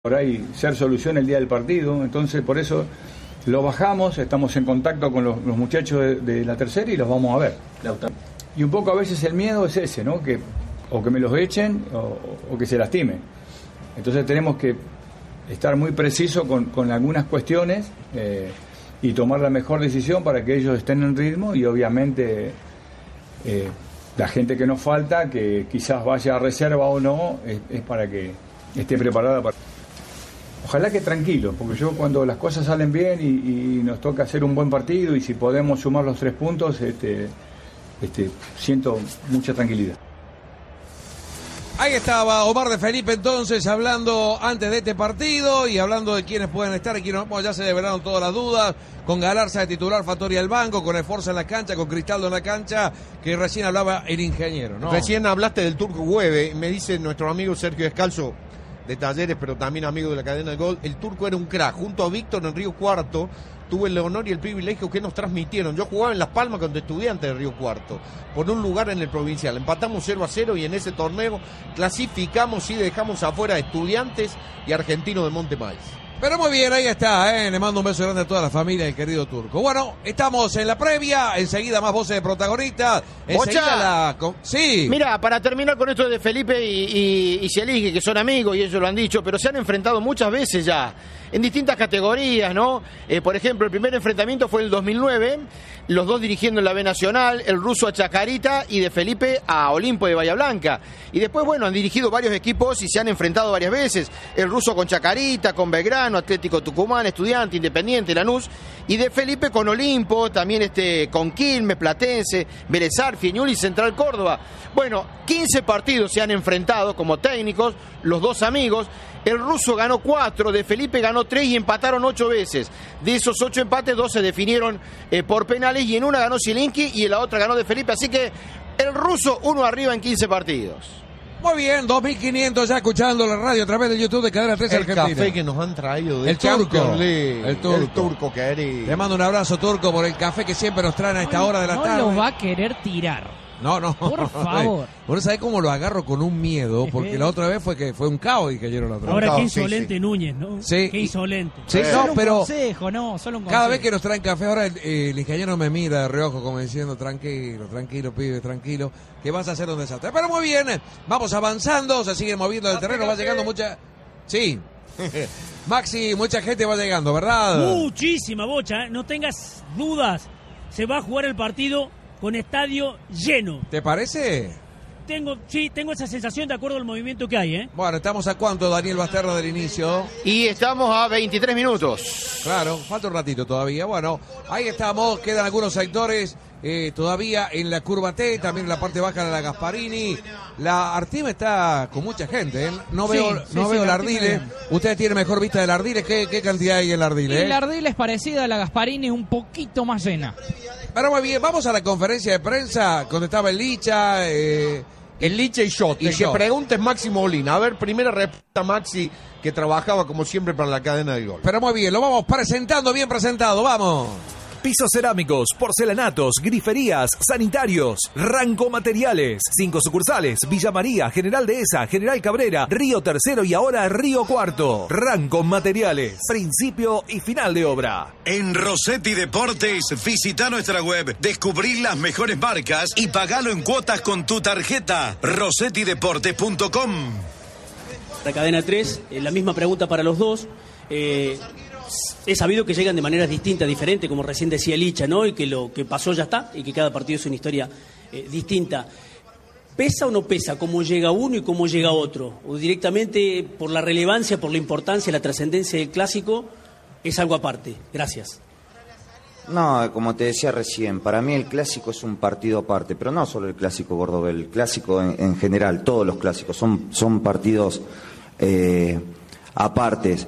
por ahí ser solución el día del partido, entonces por eso lo bajamos, estamos en contacto con los muchachos de la tercera y los vamos a ver. Y un poco a veces el miedo es ese, ¿no? Que o que me los echen o que se lastimen. Entonces tenemos que estar muy precisos con algunas cuestiones y tomar la mejor decisión para que ellos estén en ritmo y obviamente la gente que nos falta, que quizás vaya a reserva o no, es para que esté preparada para... Ojalá que tranquilo, porque yo cuando las cosas salen bien y nos toca hacer un buen partido y si podemos sumar los 3 puntos, siento mucha tranquilidad. Ahí estaba Omar de Felipe entonces hablando antes de este partido y hablando de quiénes pueden estar y quiénes no. Bueno, ya se develaron todas las dudas, con Galarza de titular, Fattori al banco, con Esforza en la cancha, con Cristaldo en la cancha, que recién hablaba el ingeniero, ¿no? Recién hablaste del Turco Güeve, me dice nuestro amigo Sergio Descalzo, de Talleres, pero también amigo de la cadena de Gol. El Turco era un crack, junto a Víctor en Río Cuarto. Tuve el honor y el privilegio que nos transmitieron. Yo jugaba en Las Palmas con Estudiantes de Río Cuarto, por un lugar en el provincial. Empatamos 0-0 y en ese torneo clasificamos y dejamos afuera a Estudiantes y Argentino de Monte Maíz. Pero muy bien, ahí está, le mando un beso grande a toda la familia del querido Turco. Bueno, estamos en la previa, enseguida más voces de protagonistas. Bocha. Sí. Mira, para terminar con esto de Felipe y Cielinski, que son amigos y ellos lo han dicho, pero se han enfrentado muchas veces ya, en distintas categorías, ¿no? Por ejemplo, el primer enfrentamiento fue en el 2009, los dos dirigiendo en la B Nacional, el ruso a Chacarita y de Felipe a Olimpo de Bahía Blanca. Y después, bueno, han dirigido varios equipos y se han enfrentado varias veces. El ruso con Chacarita, con Belgrano, Atlético Tucumán, Estudiante, Independiente, Lanús. Y de Felipe con Olimpo, también con Quilmes, Platense, Vélez Sarsfield, Ñul y Central Córdoba. Bueno, 15 partidos se han enfrentado como técnicos, los dos amigos. El ruso ganó 4, de Felipe ganó 3 y empataron 8 veces. De esos 8 empates, 2 se definieron por penales y en una ganó Cielinski y en la otra ganó de Felipe. Así que el ruso 1 arriba en 15 partidos. Muy bien, 2500 ya escuchando la radio a través de YouTube de Cadena 3 Argentina. El café que nos han traído de el turco. El turco querido. Le mando un abrazo, Turco, por el café que siempre nos traen a esta hora de la tarde. No lo va a querer tirar. No. Por favor. Bueno, ¿sabés cómo lo agarro con un miedo? Porque la otra vez fue un caos y cayeron la otra vez. Ahora qué insolente Núñez, ¿no? Sí. Qué insolente. Sí, Solo pero un consejo, no, solo un consejo. cada vez que nos traen café, ahora el ingeniero me mira de reojo como diciendo, tranquilo, pibe, tranquilo, que vas a hacer un desastre. Pero muy bien, vamos avanzando, se sigue moviendo el terreno, va llegando mucha... Sí. Maxi, mucha gente va llegando, ¿verdad? Muchísima, Bocha, no tengas dudas. Se va a jugar el partido con estadio lleno. ¿Te parece? Tengo esa sensación de acuerdo al movimiento que hay, ¿eh? Bueno, ¿estamos a cuánto, Daniel Basterra, del inicio? Y estamos a 23 minutos. Claro, falta un ratito todavía. Bueno, ahí estamos, quedan algunos sectores todavía en la curva T, también en la parte baja de la Gasparini. La Artime está con mucha gente, ¿eh? No veo la Ardile. Ustedes tienen mejor vista del Ardile. ¿Qué cantidad hay en la Ardile? La Ardile es parecida a la Gasparini, es un poquito más llena. Pero muy bien, vamos a la conferencia de prensa donde estaba el Licha. El Licha y yo. Y que preguntes Máximo Molina. A ver, primera respuesta Maxi, que trabajaba como siempre para la cadena de Gol. Pero muy bien, lo vamos presentando, bien presentado, vamos. Pisos cerámicos, porcelanatos, griferías, sanitarios, Ranco Materiales. 5 sucursales: Villa María, General Dehesa, General Cabrera, Río Tercero y ahora Río Cuarto. Ranco Materiales, principio y final de obra. En Rossetti Deportes, visita nuestra web, descubrí las mejores marcas y pagalo en cuotas con tu tarjeta. RossettiDeportes.com. La cadena 3, la misma pregunta para los dos. He sabido que llegan de maneras distintas, diferentes, como recién decía Licha, ¿no? Y que lo que pasó ya está, y que cada partido es una historia distinta. ¿Pesa o no pesa cómo llega uno y cómo llega otro? ¿O directamente por la relevancia, por la importancia, la trascendencia del clásico, es algo aparte? Gracias. No, como te decía recién, para mí el clásico es un partido aparte, pero no solo el clásico Cordobés, el clásico en general, todos los clásicos son partidos apartes.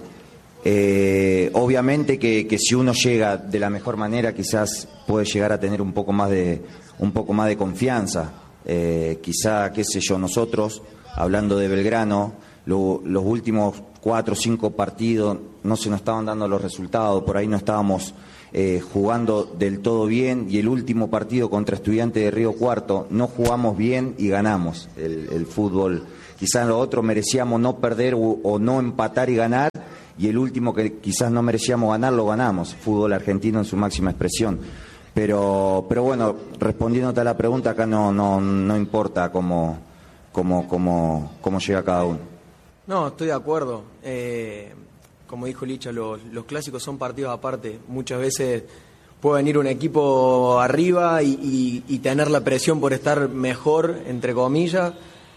Obviamente que si uno llega de la mejor manera quizás puede llegar a tener un poco más de confianza, quizá, qué sé yo, nosotros hablando de Belgrano, los últimos 4 o 5 partidos no se nos estaban dando los resultados, por ahí no estábamos jugando del todo bien, y el último partido contra Estudiantes de Río Cuarto no jugamos bien y ganamos. El fútbol quizás los otros merecíamos no perder o no empatar y ganar, y el último que quizás no merecíamos ganar, lo ganamos. Fútbol argentino en su máxima expresión. Pero bueno, respondiéndote a la pregunta, acá no importa cómo llega cada uno. No, estoy de acuerdo. Como dijo Licha, los clásicos son partidos aparte. Muchas veces puede venir un equipo arriba y tener la presión por estar mejor, entre comillas,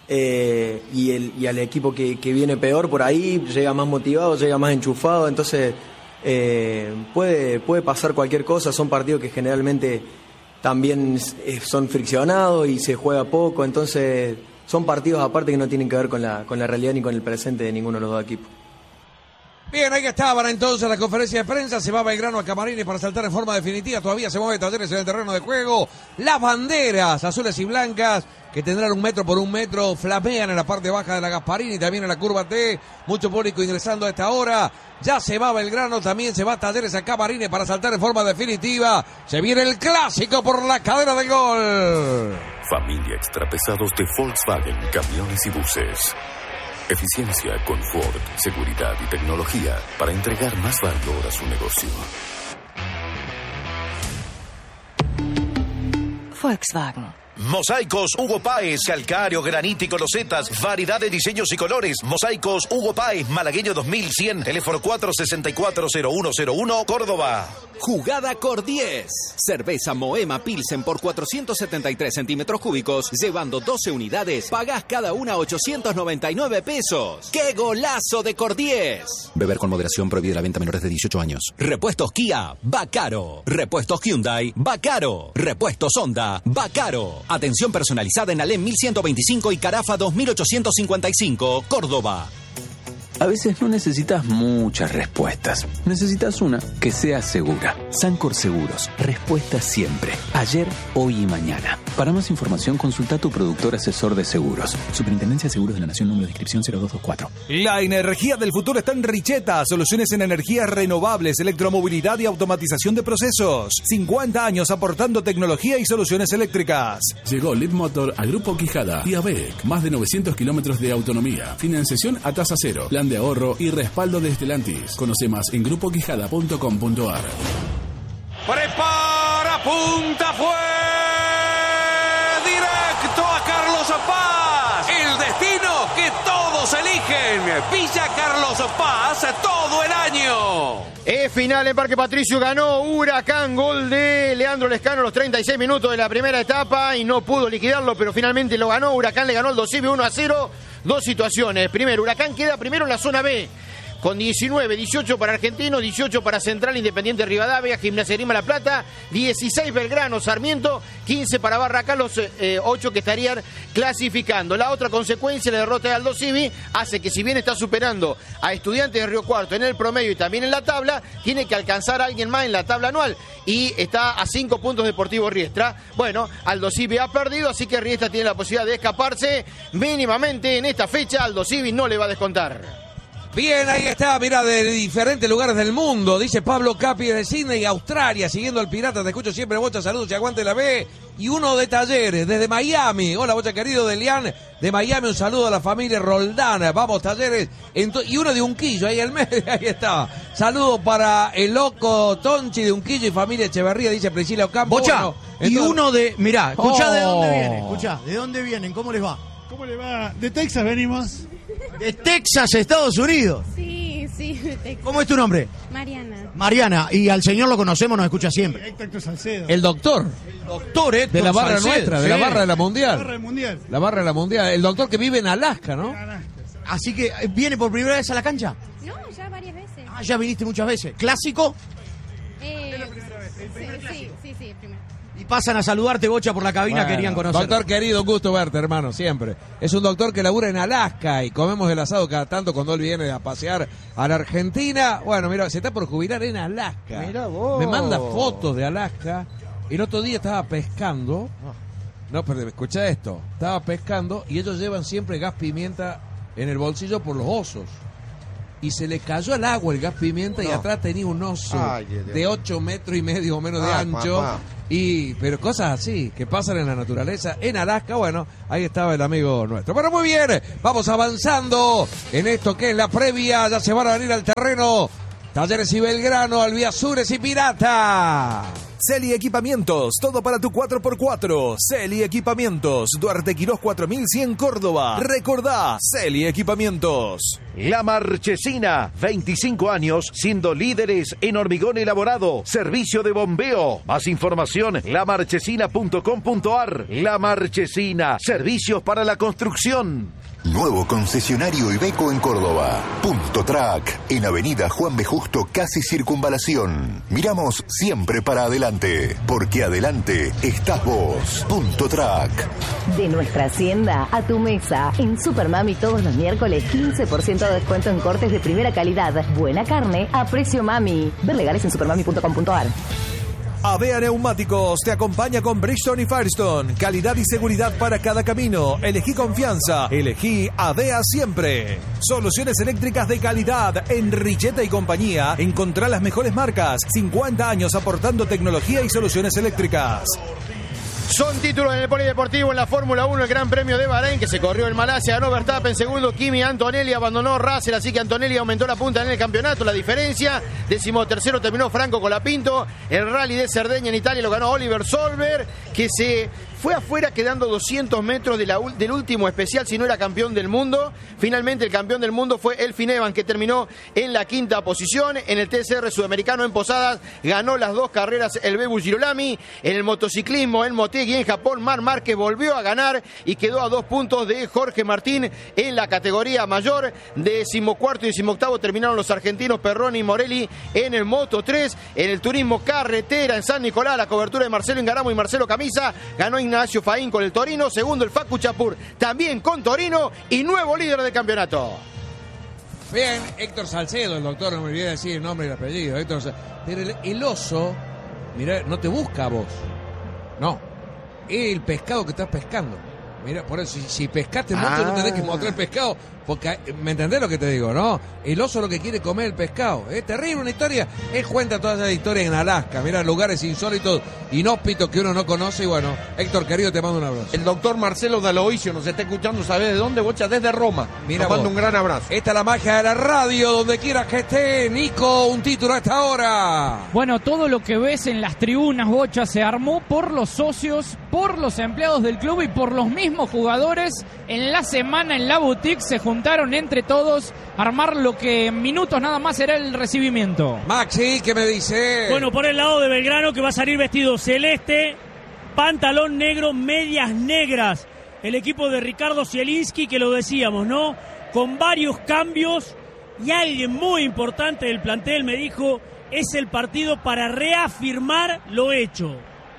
y al equipo que viene peor por ahí llega más motivado, llega más enchufado. Entonces puede pasar cualquier cosa. Son partidos que generalmente también son friccionados y se juega poco. Entonces son partidos aparte que no tienen que ver con la realidad ni con el presente de ninguno de los dos equipos. Bien, ahí estaban entonces la conferencia de prensa. Se va Belgrano a Camarines para saltar en forma definitiva. Todavía se mueve Talleres en el terreno de juego. Las banderas azules y blancas, que tendrán 1 metro por 1 metro, flamean en la parte baja de la Gasparini, también en la curva T. Mucho público ingresando a esta hora. Ya se va Belgrano, también se va Talleres a Camarines para saltar en forma definitiva. Se viene el clásico por la cadena del gol. Familia Extrapesados de Volkswagen, camiones y buses. Eficiencia, confort, seguridad y tecnología para entregar más valor a su negocio. Volkswagen. Mosaicos Hugo Páez, calcáreo, granítico, losetas, variedad de diseños y colores. Mosaicos Hugo Páez, Malagueño 2100, teléfono 464-0101, Córdoba. Jugada Cor 10. Cerveza Moema Pilsen por 473 centímetros cúbicos, llevando 12 unidades, pagás cada una 899 pesos. ¡Qué golazo de Cor 10! Beber con moderación, prohibida la venta a menores de 18 años. Repuestos Kia, Bacaro. Repuestos Hyundai, Bacaro. Repuestos Honda, Bacaro. Atención personalizada en Alem 1125 y Carafa 2855, Córdoba. A veces no necesitas muchas respuestas. Necesitas una que sea segura. Sancor Seguros. Respuesta siempre. Ayer, hoy y mañana. Para más información, consulta a tu productor asesor de seguros. Superintendencia de Seguros de la Nación, número de inscripción 0224. La energía del futuro está en Richeta. Soluciones en energías renovables, electromovilidad y automatización de procesos. 50 años aportando tecnología y soluciones eléctricas. Llegó Leadmotor a Grupo Quijada y ABEC. Más de 900 kilómetros de autonomía. Financiación a tasa cero. Plan de ahorro y respaldo de Stellantis. Conoce más en grupoquijada.com.ar. Prepara, punta, fue directo a Carlos Paz. El destino que todos eligen. Villa Carlos Paz todo el año. Final en Parque Patricio, ganó Huracán, gol de Leandro Lescano a los 36 minutos de la primera etapa y no pudo liquidarlo, pero finalmente lo ganó. Huracán le ganó el 2-0, 1-0. Dos situaciones. Primero, Huracán queda primero en la zona B con 19, 18 para Argentino, 18 para Central, Independiente Rivadavia, Gimnasia de Grima La Plata, 16 Belgrano, Sarmiento, 15 para Barracas, los 8 que estarían clasificando. La otra consecuencia, la derrota de Aldo Civi, hace que si bien está superando a Estudiantes de Río Cuarto en el promedio y también en la tabla, tiene que alcanzar a alguien más en la tabla anual y está a 5 puntos Deportivo Riestra. Bueno, Aldo Civi ha perdido, así que Riestra tiene la posibilidad de escaparse mínimamente en esta fecha. Aldo Civi no le va a descontar. Bien, ahí está, mira, de diferentes lugares del mundo, dice Pablo Capi de Sydney, Australia, siguiendo al Pirata, te escucho siempre, Bocha, saludos, y aguante la B, y uno de Talleres, desde Miami, hola Bocha querido, de Lian, de Miami, un saludo a la familia Roldán, vamos Talleres, y uno de Unquillo, ahí al medio, ahí está, saludos para el loco Tonchi de Unquillo y familia Echeverría, dice Priscila Ocampo. Bocha, bueno, y uno de, mirá, escuchá de dónde viene, escuchá, ¿de dónde vienen? ¿Cómo les va? ¿Cómo le va? De Texas venimos. De Texas, Estados Unidos. Sí, de Texas. ¿Cómo es tu nombre? Mariana. Mariana, y al señor lo conocemos, nos escucha siempre. Héctor Salcedo. El doctor. El doctor Héctor de la barra Salcedo, nuestra, sí. de la barra de la Mundial. La barra del Mundial. La barra de la Mundial. El doctor que vive en Alaska, ¿no? Así que, ¿viene por primera vez a la cancha? No, ya varias veces. Ah, ya viniste muchas veces. ¿Clásico? Es la primera vez. Sí, primero. Y pasan a saludarte, Bocha, por la cabina, Bueno, querían conocer. Doctor querido, un gusto verte, hermano, siempre. Es un doctor que labura en Alaska y comemos el asado cada tanto cuando él viene a pasear a la Argentina. Bueno, mira, se está por jubilar en Alaska. Mira vos. Me manda fotos de Alaska. El otro día estaba pescando. No, pero escucha esto. Estaba pescando y ellos llevan siempre gas pimienta en el bolsillo por los osos. Y se le cayó al agua el gas pimienta y atrás tenía un oso de 8 metros y medio o menos de ancho. Pero cosas así, que pasan en la naturaleza, en Alaska, bueno, ahí estaba el amigo nuestro. Bueno, muy bien, vamos avanzando en esto que es la previa, ya se van a venir al terreno Talleres y Belgrano, Albiazures y Pirata. Celi Equipamientos, todo para tu 4x4. Celi Equipamientos, Duarte Quirós 4100 Córdoba. Recordá, Celi Equipamientos. La Marchesina, 25 años siendo líderes en hormigón elaborado, servicio de bombeo. Más información, lamarchesina.com.ar. La Marchesina, servicios para la construcción. Nuevo concesionario Iveco en Córdoba. Punto Track, en Avenida Juan B. Justo, casi Circunvalación. Miramos siempre para adelante, porque adelante estás vos. Punto Track. De nuestra hacienda a tu mesa. En Supermami todos los miércoles 15% de descuento en cortes de primera calidad. Buena carne a precio mami. Ver legales en supermami.com.ar. Avea Neumáticos te acompaña con Bridgestone y Firestone. Calidad y seguridad para cada camino. Elegí confianza. Elegí Avea siempre. Soluciones eléctricas de calidad. En Richeta y compañía encontrá las mejores marcas. 50 años aportando tecnología y soluciones eléctricas. Son títulos en el polideportivo en la Fórmula 1, el Gran Premio de Bahrein, que se corrió en Malasia, ganó Verstappen, segundo Kimi Antonelli, abandonó Russell, así que Antonelli aumentó la punta en el campeonato, la diferencia, 13º terminó Franco Colapinto, el Rally de Cerdeña en Italia lo ganó Oliver Solberg, que se fue afuera quedando 200 metros del último especial, si no era campeón del mundo. Finalmente el campeón del mundo fue Elfyn Evans, que terminó en la 5ª posición. En el TCR sudamericano en Posadas ganó las 2 carreras el Bebu Girolami. En el motociclismo en Motegi en Japón, Marc Márquez volvió a ganar y quedó a 2 puntos de Jorge Martín en la categoría mayor. 14º y 18º terminaron los argentinos Perroni y Morelli en el Moto 3. En el turismo carretera en San Nicolás, la cobertura de Marcelo Ingaramo y Marcelo Camisa, ganó Ignacio Faín con el Torino, segundo el Facu Chapur también con Torino y nuevo líder del campeonato. Bien, Héctor Salcedo, el doctor, no me olvidé decir el nombre y el apellido. Pero el oso, mirá, no te busca a vos. No, es el pescado que estás pescando. Mira, por eso, si pescaste mucho no tenés que mostrar el pescado, porque, ¿me entendés lo que te digo, no? El oso lo que quiere comer el pescado. Es terrible una historia. Él cuenta todas esas historias en Alaska, mira, lugares insólitos, inhóspitos que uno no conoce. Y bueno, Héctor, querido, te mando un abrazo. El doctor Marcelo Daloisio nos está escuchando, ¿sabés de dónde, Bocha? Desde Roma. Mira, nos mando un gran abrazo. Esta es la magia de la radio, donde quieras que esté. Nico, un título a esta hora. Bueno, todo lo que ves en las tribunas, Bocha, se armó por los socios, por los empleados del club y por los mismos jugadores. En la semana en la boutique se juntaron entre todos a armar lo que en minutos nada más será el recibimiento. Maxi, ¿qué me dice? Bueno, por el lado de Belgrano, que va a salir vestido celeste, pantalón negro, medias negras. El equipo de Ricardo Zielinski, que lo decíamos, ¿no? Con varios cambios, y alguien muy importante del plantel me dijo, es el partido para reafirmar lo hecho.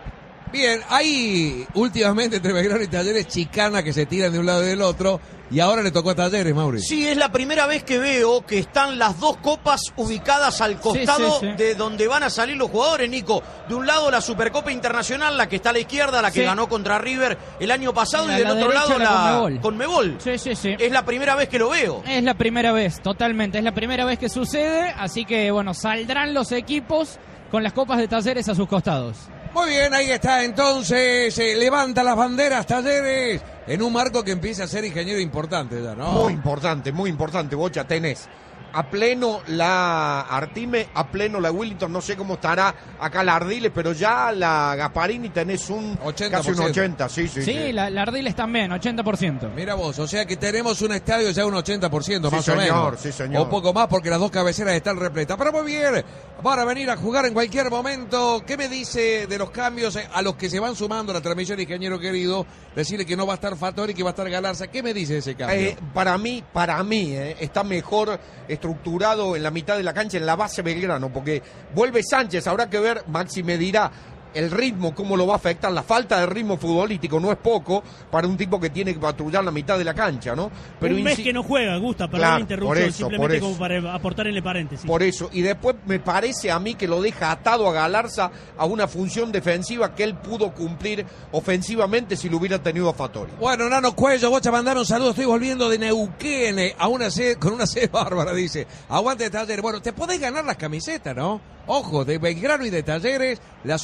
Bien, hay últimamente entre Belgrano y Talleres chicana que se tiran de un lado y del otro, y ahora le tocó a Talleres, Mauri. Sí, es la primera vez que veo que están las 2 copas ubicadas al costado de donde van a salir los jugadores, Nico. De un lado la Supercopa Internacional, la que está a la izquierda, la que ganó contra River el año pasado, y del otro lado la Conmebol. Sí. Es la primera vez que lo veo. Es la primera vez, totalmente. Es la primera vez que sucede, así que bueno, saldrán los equipos con las copas de Talleres a sus costados. Muy bien, ahí está entonces, levanta las banderas Talleres en un marco que empieza a ser ingeniero importante ya, ¿no? Muy importante, Bocha, tenés a pleno la Artime, a pleno la Willington, no sé cómo estará acá la Ardiles, pero ya la Gasparini tenés un 80%. Casi un 80, sí. La Ardiles también, 80%. Mira vos, o sea que tenemos un estadio ya un 80% más sí, o menos. Sí, señor. O poco más porque las 2 cabeceras están repletas. Pero muy bien, van a venir a jugar en cualquier momento. ¿Qué me dice de los cambios a los que se van sumando a la transmisión, ingeniero querido? Decirle que no va a estar Fattori, que va a estar Galarza. ¿Qué me dice de ese cambio? Para mí, está mejor estructurado en la mitad de la cancha, en la base Belgrano, porque vuelve Sánchez, habrá que ver, Maxi me dirá el ritmo, cómo lo va a afectar, la falta de ritmo futbolístico no es poco para un tipo que tiene que patrullar la mitad de la cancha, ¿no? Pero un mes que no juega, Gusta, perdón la interrupción, simplemente como para aportar en el paréntesis. Por eso, y después me parece a mí que lo deja atado a Galarza a una función defensiva que él pudo cumplir ofensivamente si lo hubiera tenido a Fattori. Bueno, Nano Cuello, Bocha, mandame un saludo, estoy volviendo de Neuquén a una sede, con una sede bárbara, dice. Aguante de Talleres. Bueno, te podés ganar las camisetas, ¿no? Ojo, de Belgrano y de Talleres, las originales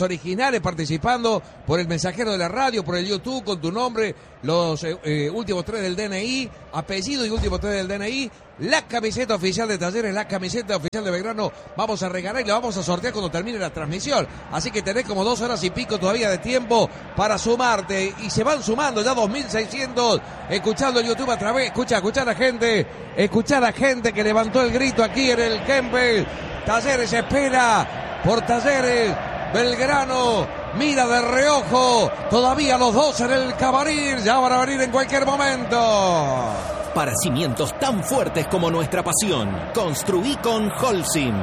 originales participando por el mensajero de la radio, por el YouTube, con tu nombre, los últimos 3 del DNI, apellido y últimos 3 del DNI, la camiseta oficial de Talleres, la camiseta oficial de Belgrano, vamos a regalar y la vamos a sortear cuando termine la transmisión. Así que tenés como 2 horas y pico todavía de tiempo para sumarte. Y se van sumando ya 2.600, escuchando el YouTube a través, escucha a la gente que levantó el grito aquí en el Kempes. Talleres espera por Talleres, Belgrano mira de reojo, todavía los 2 en el camarín, ya van a venir en cualquier momento. Para cimientos tan fuertes como nuestra pasión, construí con Holcim.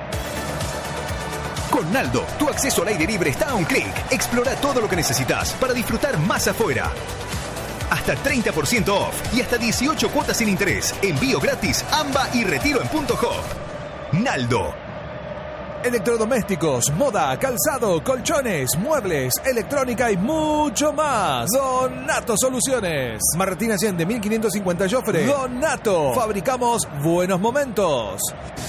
Con Naldo, tu acceso al aire libre está a un clic. Explora todo lo que necesitas para disfrutar más afuera. Hasta 30% off y hasta 18 cuotas sin interés. Envío gratis, AMBA y retiro en Punto Hop. Naldo. Electrodomésticos, moda, calzado, colchones, muebles, electrónica y mucho más. Donato Soluciones. Martín Allende, 1550 Jofre. Donato. Fabricamos buenos momentos.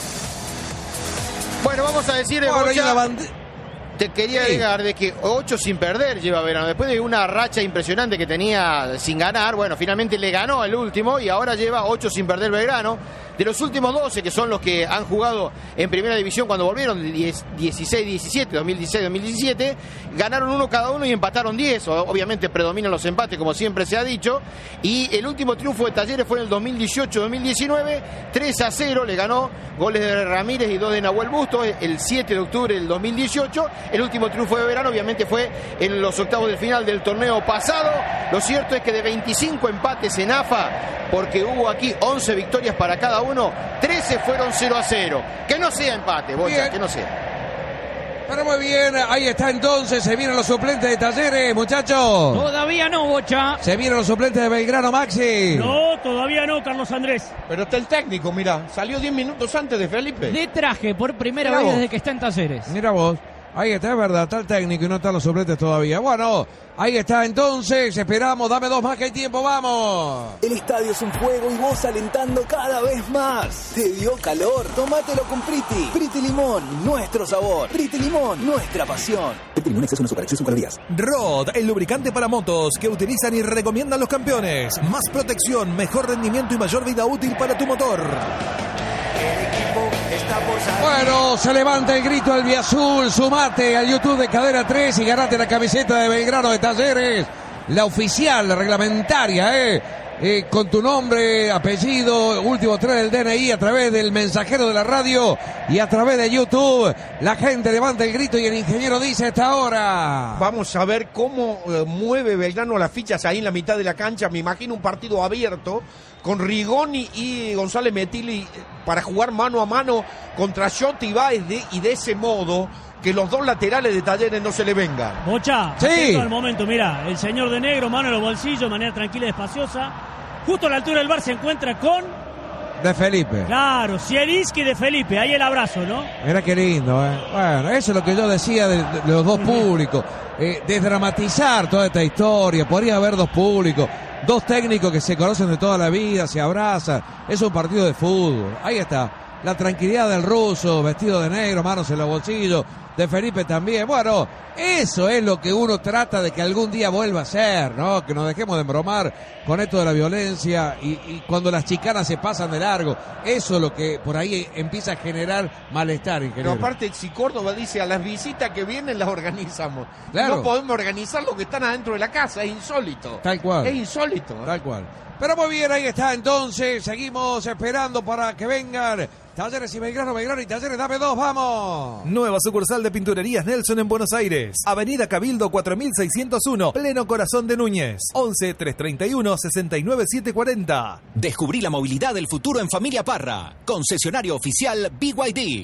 Bueno, vamos a decir, te quería agregar de que 8 sin perder lleva Belgrano. Después de una racha impresionante que tenía sin ganar, bueno, finalmente le ganó al último y ahora lleva 8 sin perder Belgrano. De los últimos 12, que son los que han jugado en primera división cuando volvieron, 16-17, 2016-2017, ganaron 1 cada uno y empataron 10. Obviamente predominan los empates, como siempre se ha dicho. Y el último triunfo de Talleres fue en el 2018-2019, 3-0, le ganó, goles de Ramírez y 2 de Nahuel Busto, el 7 de octubre del 2018. El último triunfo de Belgrano, obviamente, fue en los octavos del final del torneo pasado. Lo cierto es que de 25 empates en AFA, porque hubo aquí 11 victorias para cada uno, 13 fueron 0-0. Que no sea empate, Bocha, bien. Que no sea. Pero muy bien, ahí está entonces, se vienen los suplentes de Talleres, muchachos. Todavía no, Bocha. Se vienen los suplentes de Belgrano, Maxi. No, todavía no, Carlos Andrés. Pero está el técnico, mira, salió 10 minutos antes de Felipe. De traje por primera vez desde que está en Talleres. Mira vos. Ahí está, es verdad, está el técnico y no están los suplentes todavía. Bueno, ahí está entonces, esperamos, dame 2 más que hay tiempo, vamos. El estadio es un juego y vos alentando cada vez más. ¿Te dio calor? Tómatelo con Priti. Priti Limón, nuestro sabor. Priti Limón, nuestra pasión. Priti Limón, exceso en azúcar, exceso en calorías. Rod, el lubricante para motos que utilizan y recomiendan los campeones. Más protección, mejor rendimiento y mayor vida útil para tu motor. Bueno, se levanta el grito albiazul, sumate al YouTube de Cadena 3 y ganate la camiseta de Belgrano de Talleres, la oficial, la reglamentaria, con tu nombre, apellido, último 3 del DNI a través del mensajero de la radio y a través de YouTube. La gente levanta el grito y el ingeniero dice a esta hora. Vamos a ver cómo mueve Belgrano las fichas ahí en la mitad de la cancha. Me imagino un partido abierto con Rigoni y González Metilli para jugar mano a mano contra Schotti y Báez y de ese modo que los 2 laterales de Talleres no se le vengan. Bocha, sí. Al momento, mira, el señor de negro, mano en los bolsillos, de manera tranquila y espaciosa. Justo a la altura del bar se encuentra con... De Felipe. Claro, Zielinski de Felipe, ahí el abrazo, ¿no? Mira qué lindo, Bueno, eso es lo que yo decía de los 2 públicos. Desdramatizar toda esta historia, podría haber 2 públicos. 2 técnicos que se conocen de toda la vida, se abrazan. Es un partido de fútbol. Ahí está. La tranquilidad del ruso, vestido de negro, manos en los bolsillos. De Felipe también. Bueno, eso es lo que uno trata de que algún día vuelva a ser, ¿no? Que nos dejemos de embromar con esto de la violencia y cuando las chicanas se pasan de largo. Eso es lo que por ahí empieza a generar malestar. Pero aparte, si Córdoba dice a las visitas que vienen las organizamos. Claro. No podemos organizar lo que están adentro de la casa, es insólito. Tal cual. Es insólito. Tal cual. Pero muy bien, ahí está entonces, seguimos esperando para que vengan Talleres y Belgrano y Talleres, dame 2, vamos. Nueva sucursal de Pinturerías Nelson en Buenos Aires. Avenida Cabildo 4601, pleno corazón de Núñez. 11-331-69740. Descubrí la movilidad del futuro en Familia Parra. Concesionario oficial BYD.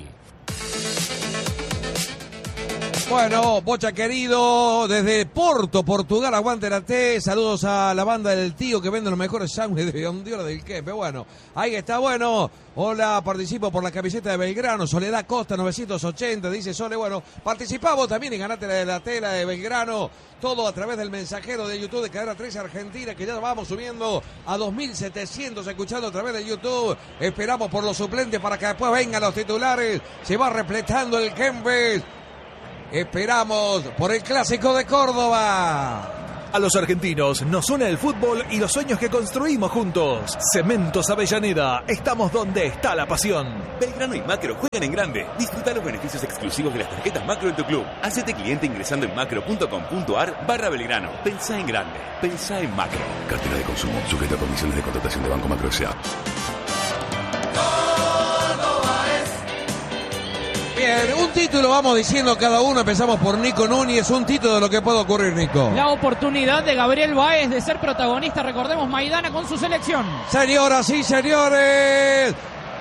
Bueno, Bocha querido, desde Porto, Portugal, aguante la T. Saludos a la banda del tío que vende los mejores sándwiches de Ondiola del Quepe. Bueno, ahí está, bueno. Hola, participo por la camiseta de Belgrano. Soledad Costa, 980, dice Sole. Bueno, participamos también y ganate la de la tela de Belgrano. Todo a través del mensajero de YouTube de Cadena 13 Argentina, que ya vamos subiendo a 2.700 escuchando a través de YouTube. Esperamos por los suplentes para que después vengan los titulares. Se va repletando el Kempes. esperamos por el Clásico de Córdoba. A los argentinos nos une el fútbol y los sueños que construimos juntos. Cementos Avellaneda, estamos donde está la pasión. Belgrano y Macro juegan en grande. Disfruta los beneficios exclusivos de las tarjetas Macro en tu club. Hacete cliente ingresando en macro.com.ar/Belgrano. Pensá en grande. Pensá en Macro. Cartera de consumo. Sujeta a condiciones de contratación de Banco Macro S.A. Bien, un título vamos diciendo cada uno. Empezamos por Nico Núñez. Un título de lo que puede ocurrir, Nico. La oportunidad de Gabriel Báez de ser protagonista. Recordemos, Maidana con su selección. Señoras y señores,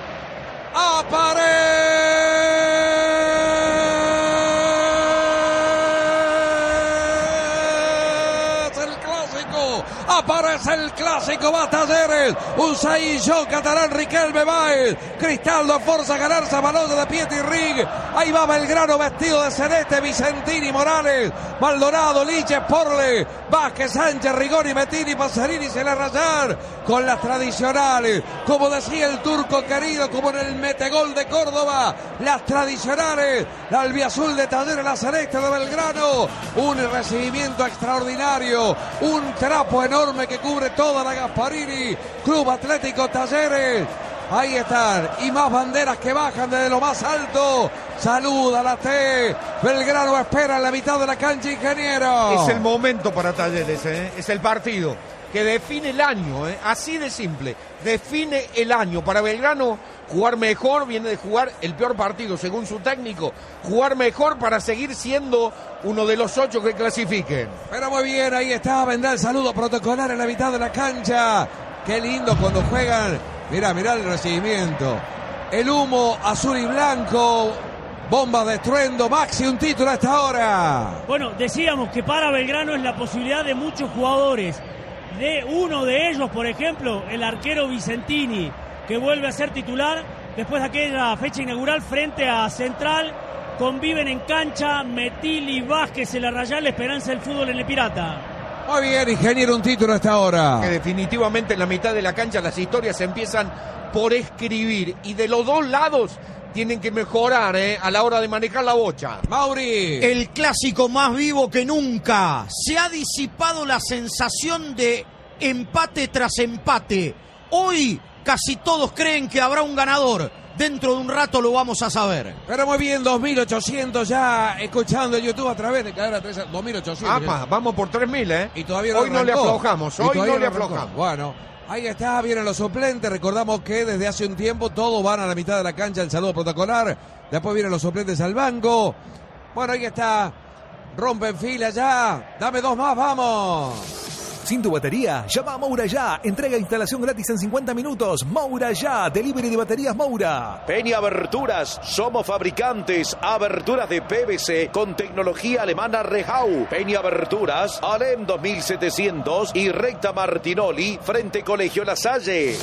aparece el clásico, va Talleres, un saillón catalán, Riquelme Báez, Cristaldo forza a ganarse a Baloya de Pietri Rig, ahí va Belgrano vestido de celeste, Vicentini, Morales, Maldonado, Liches, Porle, Vázquez, Sánchez, Rigoni, Mettini, Passerini, se le rayar con las tradicionales, como decía el turco querido, como en el metegol de Córdoba, las tradicionales, la albiazul de Talleres, la celeste de Belgrano, un recibimiento extraordinario, un trapo enorme que cubre toda la Gasparini, Club Atlético Talleres, ahí están, y más banderas que bajan desde lo más alto, saluda la T, Belgrano espera en la mitad de la cancha, ingeniero. Es el momento para Talleres, es el partido que define el año, así de simple, define el año, para Belgrano jugar mejor, viene de jugar el peor partido según su técnico, jugar mejor para seguir siendo uno de los 8 que clasifiquen. Pero muy bien, ahí está, vendrá el saludo protocolar en la mitad de la cancha, qué lindo cuando juegan, mirá el recibimiento, el humo azul y blanco, bomba de estruendo, Maxi, un título a esta hora. Bueno, decíamos que para Belgrano es la posibilidad de muchos jugadores, de uno de ellos, por ejemplo, el arquero Vicentini, que vuelve a ser titular después de aquella fecha inaugural frente a Central. Conviven en cancha Mettini, Vázquez, el Arrayal, esperanza del fútbol en el Pirata. Muy bien, ingeniero, un título a esta hora. Que definitivamente en la mitad de la cancha las historias se empiezan por escribir y de los dos lados tienen que mejorar a la hora de manejar la bocha. Mauri. El clásico más vivo que nunca. Se ha disipado la sensación de empate tras empate. Hoy casi todos creen que habrá un ganador. Dentro de un rato lo vamos a saber. Pero muy bien, 2.800 ya escuchando en YouTube a través de Cadena 3. 2.800. Vamos por 3.000, Y todavía hoy no le aflojamos, Bueno, ahí está, vienen los suplentes. Recordamos que desde hace un tiempo todos van a la mitad de la cancha, el saludo protocolar. Después vienen los suplentes al banco. Bueno, ahí está. Rompen fila ya. Dame 2 más, vamos. Sin tu batería, llama a Moura Ya. Entrega e instalación gratis en 50 minutos. Moura Ya, delivery de baterías Moura. Peña Aberturas, somos fabricantes. Aberturas de PVC con tecnología alemana Rehau. Peña Aberturas, Alem 2700 y Recta Martinoli, frente Colegio La Salle.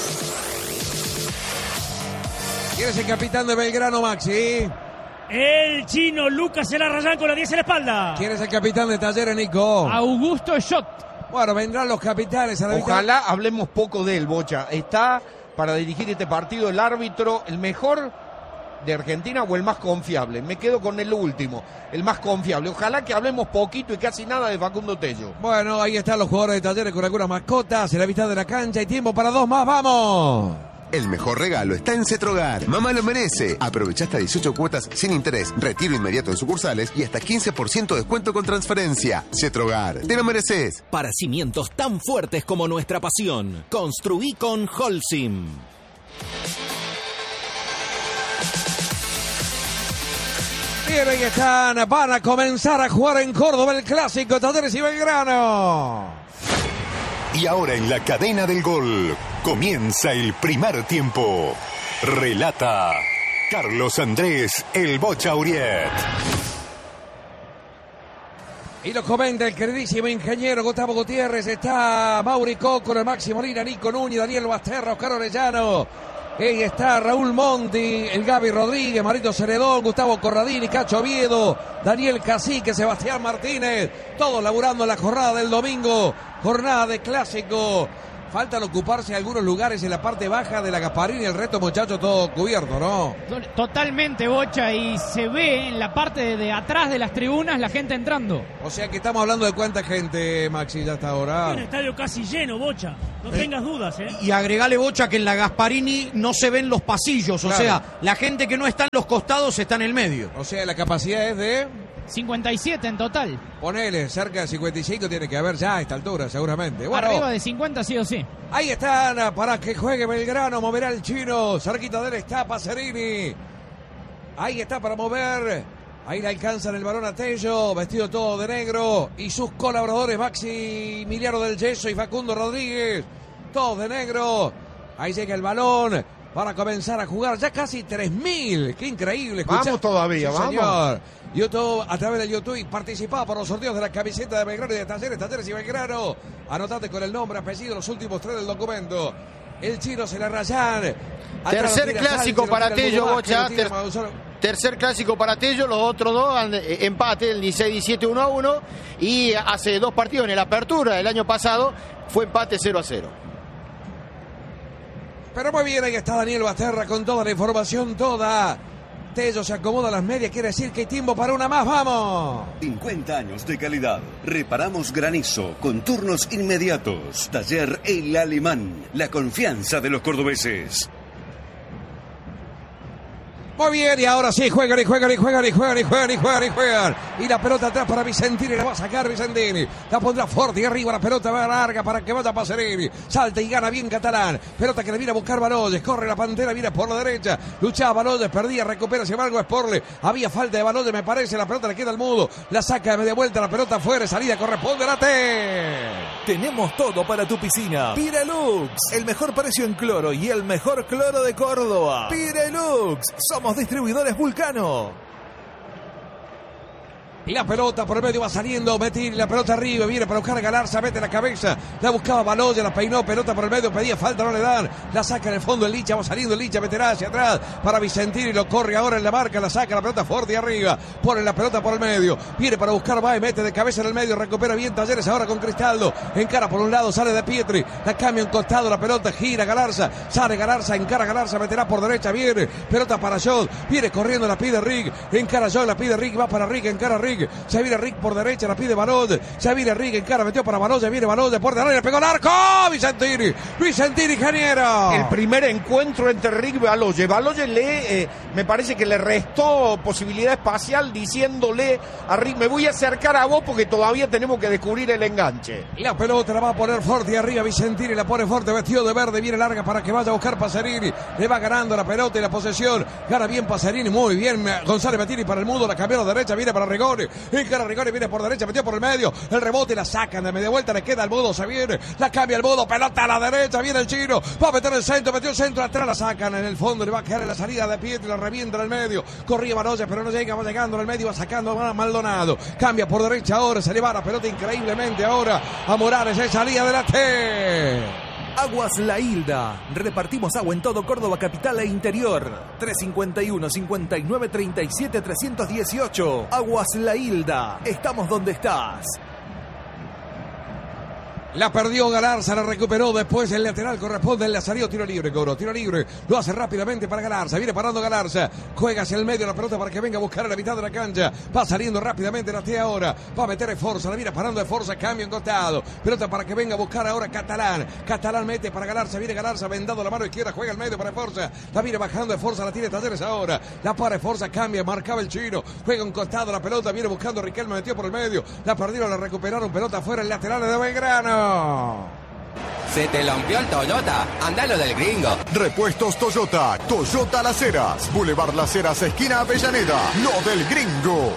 ¿Quién es el capitán de Belgrano, Maxi? El chino Lucas El Arrayán con la 10 en la espalda. ¿Quién es el capitán de Talleres, Nico? Augusto Schott. Bueno, vendrán los capitanes a la Ojalá hablemos poco de él, Bocha. ¿Está para dirigir este partido el árbitro, el mejor de Argentina o el más confiable? Me quedo con el último, el más confiable. Ojalá que hablemos poquito y casi nada de Facundo Tello. Bueno, ahí están los jugadores de Talleres con algunas mascotas en la mitad de la cancha. Hay tiempo para 2 más, ¡vamos! El mejor regalo está en Cetrogar. Mamá lo merece. Aprovecha hasta 18 cuotas sin interés, retiro inmediato en sucursales y hasta 15% de descuento con transferencia. Cetrogar, te lo mereces. Para cimientos tan fuertes como nuestra pasión, construí con Holcim. Bien, ahí están. Van a comenzar a jugar en Córdoba el clásico Talleres y Belgrano. Y ahora en la cadena del gol comienza el primer tiempo. Relata Carlos Andrés El Bocha Uriet. Y lo comenta el queridísimo ingeniero Gustavo Gutiérrez. Está Mauri Coco, el Máximo Lina, Nico Núñez, Daniel Basterra, Oscar Orellano. Ahí está Raúl Monti, el Gaby Rodríguez, Marito Ceredón, Gustavo Corradini, Cacho Oviedo, Daniel Cacique, Sebastián Martínez. Todos laburando la jornada del domingo. Jornada de clásico. Faltan ocuparse algunos lugares en la parte baja de la Gasparini y el resto, muchachos, todo cubierto, ¿no? Totalmente, Bocha, y se ve en la parte de atrás de las tribunas la gente entrando. O sea que estamos hablando de cuánta gente, Maxi, ya hasta ahora. Un estadio casi lleno, Bocha. No tengas dudas, ¿eh? Y agregale, Bocha, que en la Gasparini no se ven los pasillos. O sea, la gente que no está en los costados está en el medio. O sea, la capacidad es de 57 en total. Ponele, cerca de 55 tiene que haber ya a esta altura, seguramente. Bueno, arriba de 50 sí o sí. Ahí están, para que juegue Belgrano, moverá el chino. Cerquita de él está Pacerini. Ahí está para mover. Ahí le alcanzan el balón a Tello, vestido todo de negro. Y sus colaboradores, Maximiliano del Yeso y Facundo Rodríguez. Todos de negro. Ahí llega el balón para comenzar a jugar. Ya casi 3.000. Qué increíble. Vamos todavía, sí, vamos. Señor. YouTube, a través de YouTube, participaba por los sorteos de la camiseta de Belgrano y de Talleres y Belgrano. Anotate con el nombre, apellido, los últimos 3 del documento. El chino se la rayan. Tercer clásico para Tello, Bocha. Tercer clásico para Tello, los otros dos empate, el 16-17 1-1. Y hace 2 partidos en la apertura del año pasado fue empate 0-0. Pero muy bien, ahí está Daniel Basterra con toda la información, toda. Tello se acomoda a las medias, quiere decir que hay tiempo para una más, ¡vamos! 50 años de calidad. Reparamos granizo con turnos inmediatos. Taller El Alemán, la confianza de los cordobeses. Muy bien, y ahora sí, juegan. Y la pelota atrás para Vicentini, la va a sacar Vicentini. La pondrá fuerte y arriba, la pelota va larga para que vaya Pacerini. Salta y gana bien Catalán. Pelota que le viene a buscar Baloyes, corre la Pantera, viene por la derecha. Luchaba Baloyes, perdía, recupera, sin embargo Sporle. Había falta de Baloyes, me parece, la pelota le queda al mudo. La saca de media vuelta, la pelota fuera, salida, corresponde a la T. Tenemos todo para tu piscina. Pirelux, el mejor precio en cloro y el mejor cloro de Córdoba. Pirelux, somos distribuidores Vulcano. La pelota por el medio va saliendo, Metir, la pelota arriba, viene para buscar a Galarza, mete la cabeza, la buscaba Baloya, la peinó, pelota por el medio, pedía falta, no le dan, la saca en el fondo el Licha, va saliendo el Licha, meterá hacia atrás para Vicentini, lo corre ahora en la marca, la saca, la pelota fuerte y arriba, pone la pelota por el medio, viene para buscar Baez, mete de cabeza en el medio, recupera bien Talleres ahora con Cristaldo, encara por un lado, sale de Pietri, la cambia en costado, la pelota gira Galarza, sale Galarza, encara Galarza, meterá por derecha, viene, pelota para Jod, viene corriendo, la pide Rick, encara Jod, la pide Rick, va para Rick, encara Rick, se viene Rick por derecha, la pide Baloyes, se viene Rick, encara, metió para Baloyes, viene Baloyes, por derecha, le pegó el arco, Vicentini, ingeniero. El primer encuentro entre Rick y Baloyes. Baloyes me parece que le restó posibilidad espacial diciéndole a Rick, me voy a acercar a vos porque todavía tenemos que descubrir el enganche. La pelota la va a poner fuerte y arriba, Vicentini la pone fuerte, vestido de verde, viene larga para que vaya a buscar Pacerini, le va ganando la pelota y la posesión, gana bien Pacerini, muy bien González Mettini para el mudo, la cambió a la derecha, viene para Rigoni, encara Rigoni, viene por derecha, metió por el medio, el rebote, la sacan de media vuelta, le queda al mudo, se viene, la cambia el mudo, pelota a la derecha, viene el chino, va a meter el centro, metió el centro, atrás la sacan en el fondo, le va a quedar en la salida de Pietri, la revienta en el medio, corría Baloyes, pero no llega, va llegando en el medio, va sacando a Maldonado, cambia por derecha ahora, se le va la pelota increíblemente ahora a Morales, es salida de la T. Aguas La Hilda. Repartimos agua en todo Córdoba capital e interior. 351-5937-318. Aguas La Hilda. Estamos donde estás. La perdió Galarza, la recuperó después el lateral, corresponde, le salió tiro libre, Coro, tiro libre, lo hace rápidamente para Galarza, viene parando Galarza, juega hacia el medio la pelota para que venga a buscar a la mitad de la cancha, va saliendo rápidamente la T ahora, va a meter Esforza, la viene parando Esforza, cambio en costado, pelota para que venga a buscar ahora Catalán mete para Galarza, viene Galarza, vendado la mano izquierda, juega al medio para Esforza, la viene bajando Esforza, la tiene Talleres ahora, la para Esforza, cambia, marcaba el chino, juega en costado la pelota, viene buscando Riquelme, metió por el medio, la perdieron, la recuperaron, pelota afuera, el lateral de Belgrano. Se te rompió el Toyota, andalo del gringo. Repuestos Toyota, Toyota Las Heras, Boulevard Las Heras, esquina Avellaneda, lo del gringo.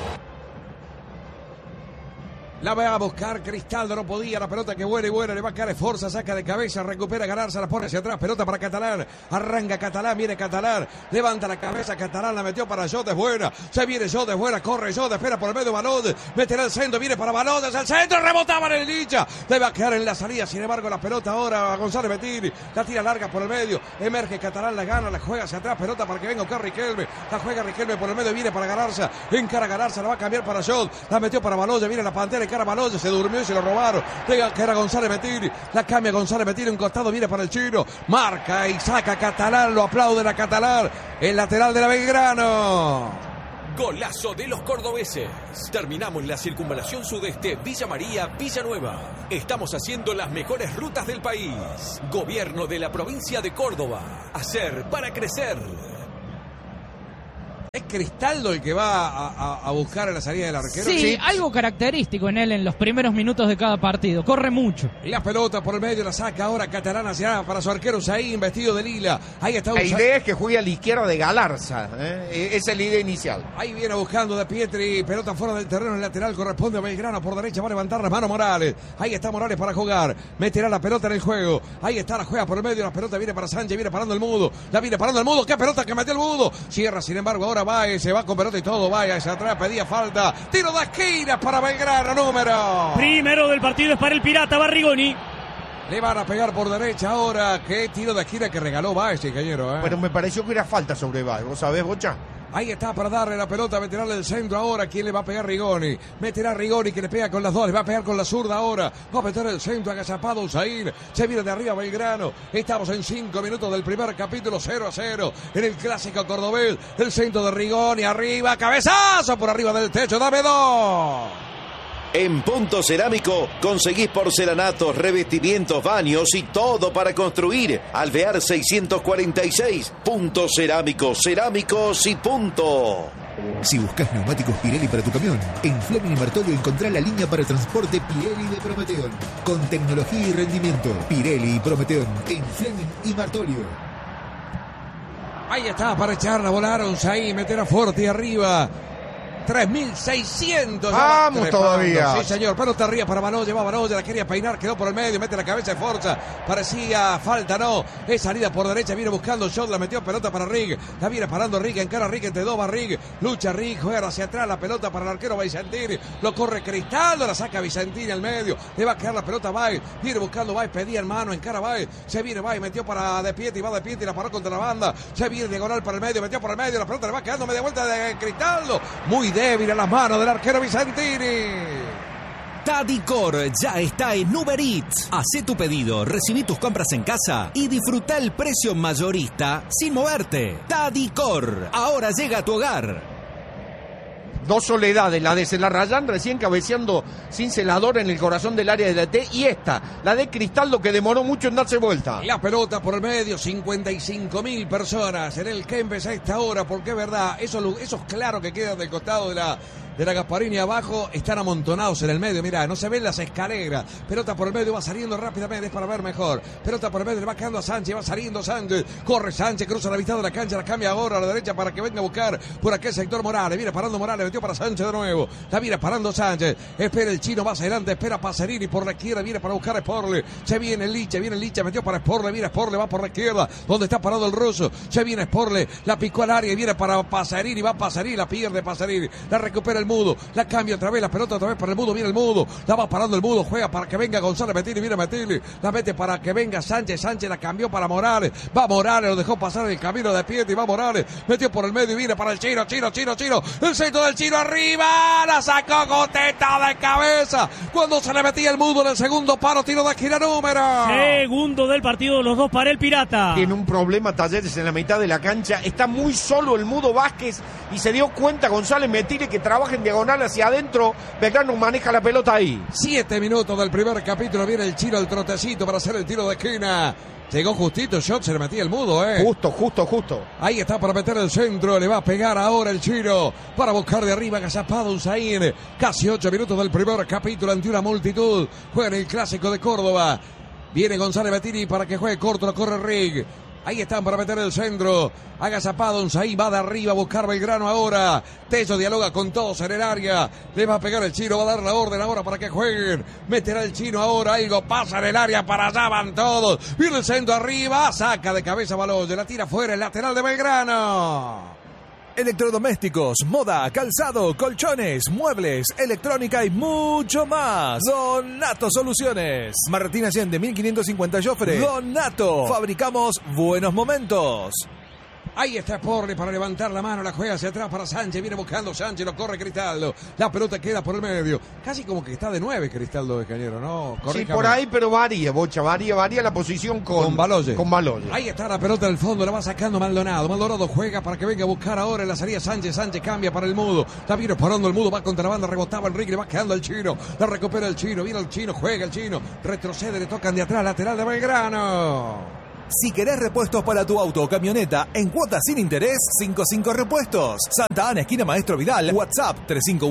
La va a buscar Cristaldo, no podía, la pelota que vuela y vuela, le va a caer Esforza, saca de cabeza, recupera Galarza, la pone hacia atrás, pelota para Catalán, arranca Catalán, viene Catalán, levanta la cabeza, Catalán la metió para Jod, es buena, se viene Jod, es buena, corre Jod, espera por el medio Baloyes, meterá el centro, viene para Baloyes, el centro, rebotaba en el Licha, le va a quedar en la salida, sin embargo la pelota ahora a González Mettini, la tira larga por el medio, emerge Catalán, la gana, la juega hacia atrás, pelota para que venga a buscar Riquelme, la juega Riquelme por el medio, viene para Galarza, encara Galarza, la va a cambiar para Jod, la metió para Baloyes, viene la Pantera, cara a Baloya, se durmió y se lo robaron. Llega que era González Metiri, la cambia González Metiri, un costado, viene para el chino, marca y saca a Catalán, lo aplauden a Catalán, el lateral de la Belgrano. Golazo de los cordobeses. Terminamos la circunvalación sudeste Villa María, Villanueva. Estamos haciendo las mejores rutas del país. Gobierno de la provincia de Córdoba. Hacer para crecer. ¿Es Cristaldo el que va a buscar a la salida del arquero? Sí, algo característico en él en los primeros minutos de cada partido. Corre mucho. La pelota por el medio la saca ahora Catalán hacia para su arquero Usain, vestido de lila. Ahí está La Usain. idea es que juegue a la izquierda de Galarza. Esa es la idea inicial. Ahí viene buscando de Pietri. Pelota fuera del terreno, el lateral corresponde a Belgrano. Por derecha va a levantar la mano Morales. Ahí está Morales para jugar. Meterá la pelota en el juego. Ahí está, la juega por el medio. La pelota viene para Sánchez. Viene parando el Mudo. La viene parando el Mudo. ¡Qué pelota que metió el Mudo! Cierra, sin embargo, ahora va. Se va con pelota y todo. Vaya hacia atrás. Pedía falta. Tiro de esquina para Belgrano. Número. Primero del partido es para el Pirata Barrigoni. Le van a pegar por derecha ahora. Qué tiro de esquina que regaló Baez, ingeniero. Pero me pareció que era falta sobre Baez. ¿Vos sabés, Bocha? Ahí está para darle la pelota, meterle el centro ahora. ¿Quién le va a pegar? Rigoni. Meterá Rigoni que le pega con las dos. Le va a pegar con la zurda ahora. Va a meter el centro agazapado Usain. Se viene de arriba Belgrano. Estamos en 5 minutos del primer capítulo, 0-0. En el clásico cordobés. El centro de Rigoni arriba. Cabezazo por arriba del techo. Dame 2. En Punto Cerámico conseguís porcelanatos, revestimientos, baños y todo para construir. Alvear 646. Punto Cerámico, cerámicos y punto. Si buscas neumáticos Pirelli para tu camión, en Fleming y Martolio encontrá la línea para transporte Pirelli de Prometeon. Con tecnología y rendimiento. Pirelli y Prometeon en Fleming y Martolio. Ahí está para echarla a volar Usain. Meter a Forti arriba. 3.600. Vamos todavía. Sí, señor. Pelota arriba para Baloya. Va Baloya. La quería peinar. Quedó por el medio. Mete la cabeza de Forza. Parecía falta. No. Es salida por derecha. Viene buscando shot. La metió pelota para Rig. La viene parando Rig. Encara Rig. Entre dos va Rig. Lucha Rig. Juega hacia atrás. La pelota para el arquero Vicentini. Lo corre Cristaldo. La saca Vicentini al medio. Le va a quedar la pelota a Baez. Viene buscando Baez. Pedía en mano. Encara Baez. Se viene Baez. Metió para De Pietri. Va De Pietri. La paró contra la banda. Se viene diagonal para el medio. Metió por el medio. La pelota le va quedando media vuelta de Cristaldo. Muy débil a las manos del arquero Vicentini. Tadicor ya está en Uber Eats. Hacé tu pedido, recibí tus compras en casa y disfruta el precio mayorista sin moverte. Tadicor, ahora llega a tu hogar. Dos soledades, la de Celarrayán recién cabeceando sin celador en el corazón del área de la T, y esta, la de Cristaldo, que demoró mucho en darse vuelta. La pelota por el medio, 55.000 personas en el Kempes a esta hora, porque es verdad, esos claros que quedan del costado de la Gasparini abajo están amontonados en el medio. Mirá, no se ven las escaleras. Pelota por el medio, va saliendo rápidamente, es para ver mejor. Pelota por el medio, le va quedando a Sánchez, va saliendo Sánchez. Corre Sánchez, cruza la mitad de la cancha, la cambia ahora a la derecha para que venga a buscar por aquel sector Morales. Viene parando Morales, metió para Sánchez de nuevo. La viene parando Sánchez. Espera el chino, más adelante, espera Pacerini por la izquierda, viene para buscar a Sporle. Se viene Licha, metió para Sporle, viene Sporle, va por la izquierda, donde está parado el ruso. Se viene Sporle, la picó al área y viene para Pacerini, va Pacerini, la pierde Pacerini. La recupera el Mudo. La cambia otra vez, la pelota otra vez para el Mudo, viene el Mudo, la va parando el Mudo, juega para que venga González Metini, viene Metini, la mete para que venga Sánchez, Sánchez la cambió para Morales, va Morales, lo dejó pasar en el camino de Pietri, va Morales, metió por el medio y viene para el Chino, el centro del Chino arriba, la sacó Goteta de cabeza, cuando se le metía el Mudo en el segundo paro, tiro de esquina número. Segundo del partido, los dos para el Pirata. Tiene un problema Talleres en la mitad de la cancha, está muy solo el Mudo Vázquez y se dio cuenta González Metini que trabaja en diagonal hacia adentro. Belgrano maneja la pelota ahí. 7 minutos del primer capítulo. Viene el Chino, el trotecito para hacer el tiro de esquina. Llegó justito, shot, se le metía el Mudo, Justo. Ahí está para meter el centro, le va a pegar ahora el Chino, para buscar de arriba, agazapado Usain. Casi 8 minutos del primer capítulo ante una multitud. Juega en el clásico de Córdoba. Viene González Metini para que juegue corto, lo corre Rig. Ahí están para meter el centro. Agazapado Unzaí, va de arriba a buscar Belgrano ahora. Tello dialoga con todos en el área. Le va a pegar el Chino, va a dar la orden ahora para que jueguen. Meterá el Chino ahora, algo pasa en el área, para allá van todos. Viene el centro arriba, saca de cabeza Baloya, la tira fuera, el lateral de Belgrano. Electrodomésticos, moda, calzado, colchones, muebles, electrónica y mucho más. Donato Soluciones. Martín Allende, 1550 Joffre. Donato. Fabricamos buenos momentos. Ahí está Porle para levantar la mano, la juega hacia atrás para Sánchez, viene buscando Sánchez, lo corre Cristaldo, la pelota queda por el medio, casi como que está de 9 Cristaldo de Cañero, ¿no? Sí, por ahí, pero varía, Bocha, varía la posición con Baloye. Con Baloye. Ahí está la pelota del fondo, la va sacando Maldonado juega para que venga a buscar ahora en la salida Sánchez cambia para el Mudo, está bien parando el Mudo, va contra la banda, rebotaba Enrique, le va quedando al Chino, la recupera el Chino, viene el Chino, juega el Chino, retrocede, le tocan de atrás, lateral de Belgrano. Si querés repuestos para tu auto o camioneta en cuotas sin interés, 55 Repuestos. Santa Ana, esquina Maestro Vidal. WhatsApp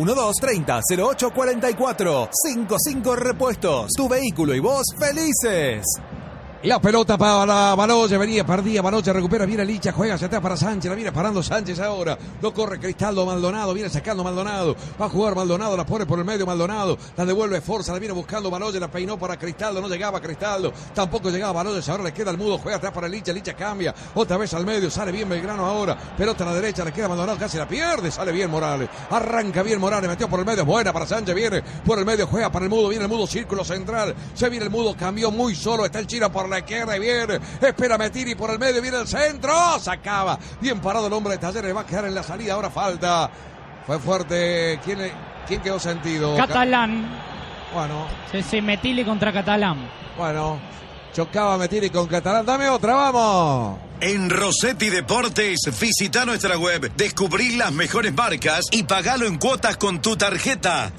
3512-300844. 55 Repuestos. Tu vehículo y vos felices. La pelota para Baloye, perdía Baloye, recupera, viene Licha, juega hacia atrás para Sánchez, la viene parando Sánchez ahora, lo corre Cristaldo, Maldonado, viene sacando Maldonado, va a jugar Maldonado, la pone por el medio Maldonado, la devuelve Forza, la viene buscando Baloye, la peinó para Cristaldo, no llegaba Cristaldo, tampoco llegaba Baloye, ahora le queda el Mudo, juega atrás para Licha cambia, otra vez al medio, sale bien Belgrano ahora, pelota a la derecha, le queda Maldonado, casi la pierde, sale bien Morales, arranca bien Morales, metió por el medio, buena para Sánchez, viene por el medio, juega para el Mudo, viene el Mudo, círculo central, se viene el Mudo, cambió muy solo, está el Chino por la izquierda y viene, espera Metiri por el medio, viene el centro, sacaba, bien parado el hombre de Talleres, va a quedar en la salida, ahora falta, fue fuerte, ¿quién quedó sentido? Catalán. Bueno. Sí, Metili contra Catalán. Bueno, chocaba Metiri con Catalán, dame otra, vamos. En Rossetti Deportes, visita nuestra web, descubrí las mejores marcas y pagalo en cuotas con tu tarjeta,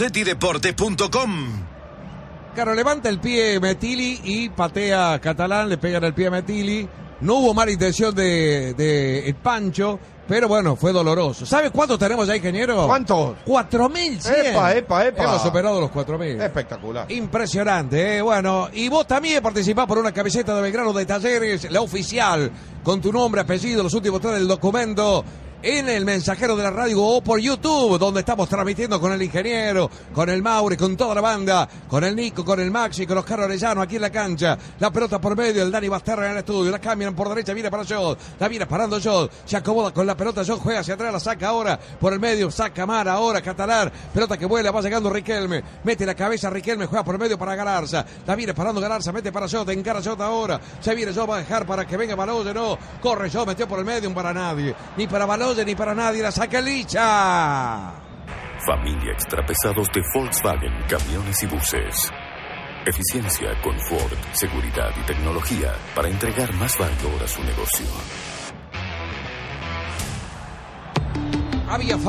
rossettideportes.com. Claro, levanta el pie Metili y patea Catalán, le pegan el pie a Metili. No hubo mala intención de el Pancho, pero bueno, fue doloroso. ¿Sabes cuántos tenemos ya, ingeniero? ¿Cuántos? 4.100. Epa. Hemos superado los 4.000. Espectacular. Impresionante, Bueno, y vos también participás por una camiseta de Belgrano de Talleres, la oficial, con tu nombre, apellido, los últimos 3 del documento, en el mensajero de la radio o por YouTube, donde estamos transmitiendo con el ingeniero, con el Mauri, con toda la banda, con el Nico, con el Maxi, con Oscar Orellano aquí en la cancha. La pelota por medio, el Dani Basterra en el estudio, la cambian por derecha, viene para Jod, la viene parando Jod, se acomoda con la pelota, Jod juega hacia atrás, la saca ahora por el medio, saca Mar ahora, Catalán, pelota que vuela, va llegando Riquelme, mete la cabeza Riquelme, juega por el medio para Galarza, la viene parando Galarza, mete para Jod, encara Jod ahora, se viene Jod, va a dejar para que venga Baloye, no, corre Jod, metió por el medio, para nadie, ni para Baloye, ni para nadie, la saca Licha. Familia Extrapesados de Volkswagen, camiones y buses. Eficiencia, confort, seguridad y tecnología para entregar más valor a su negocio. Había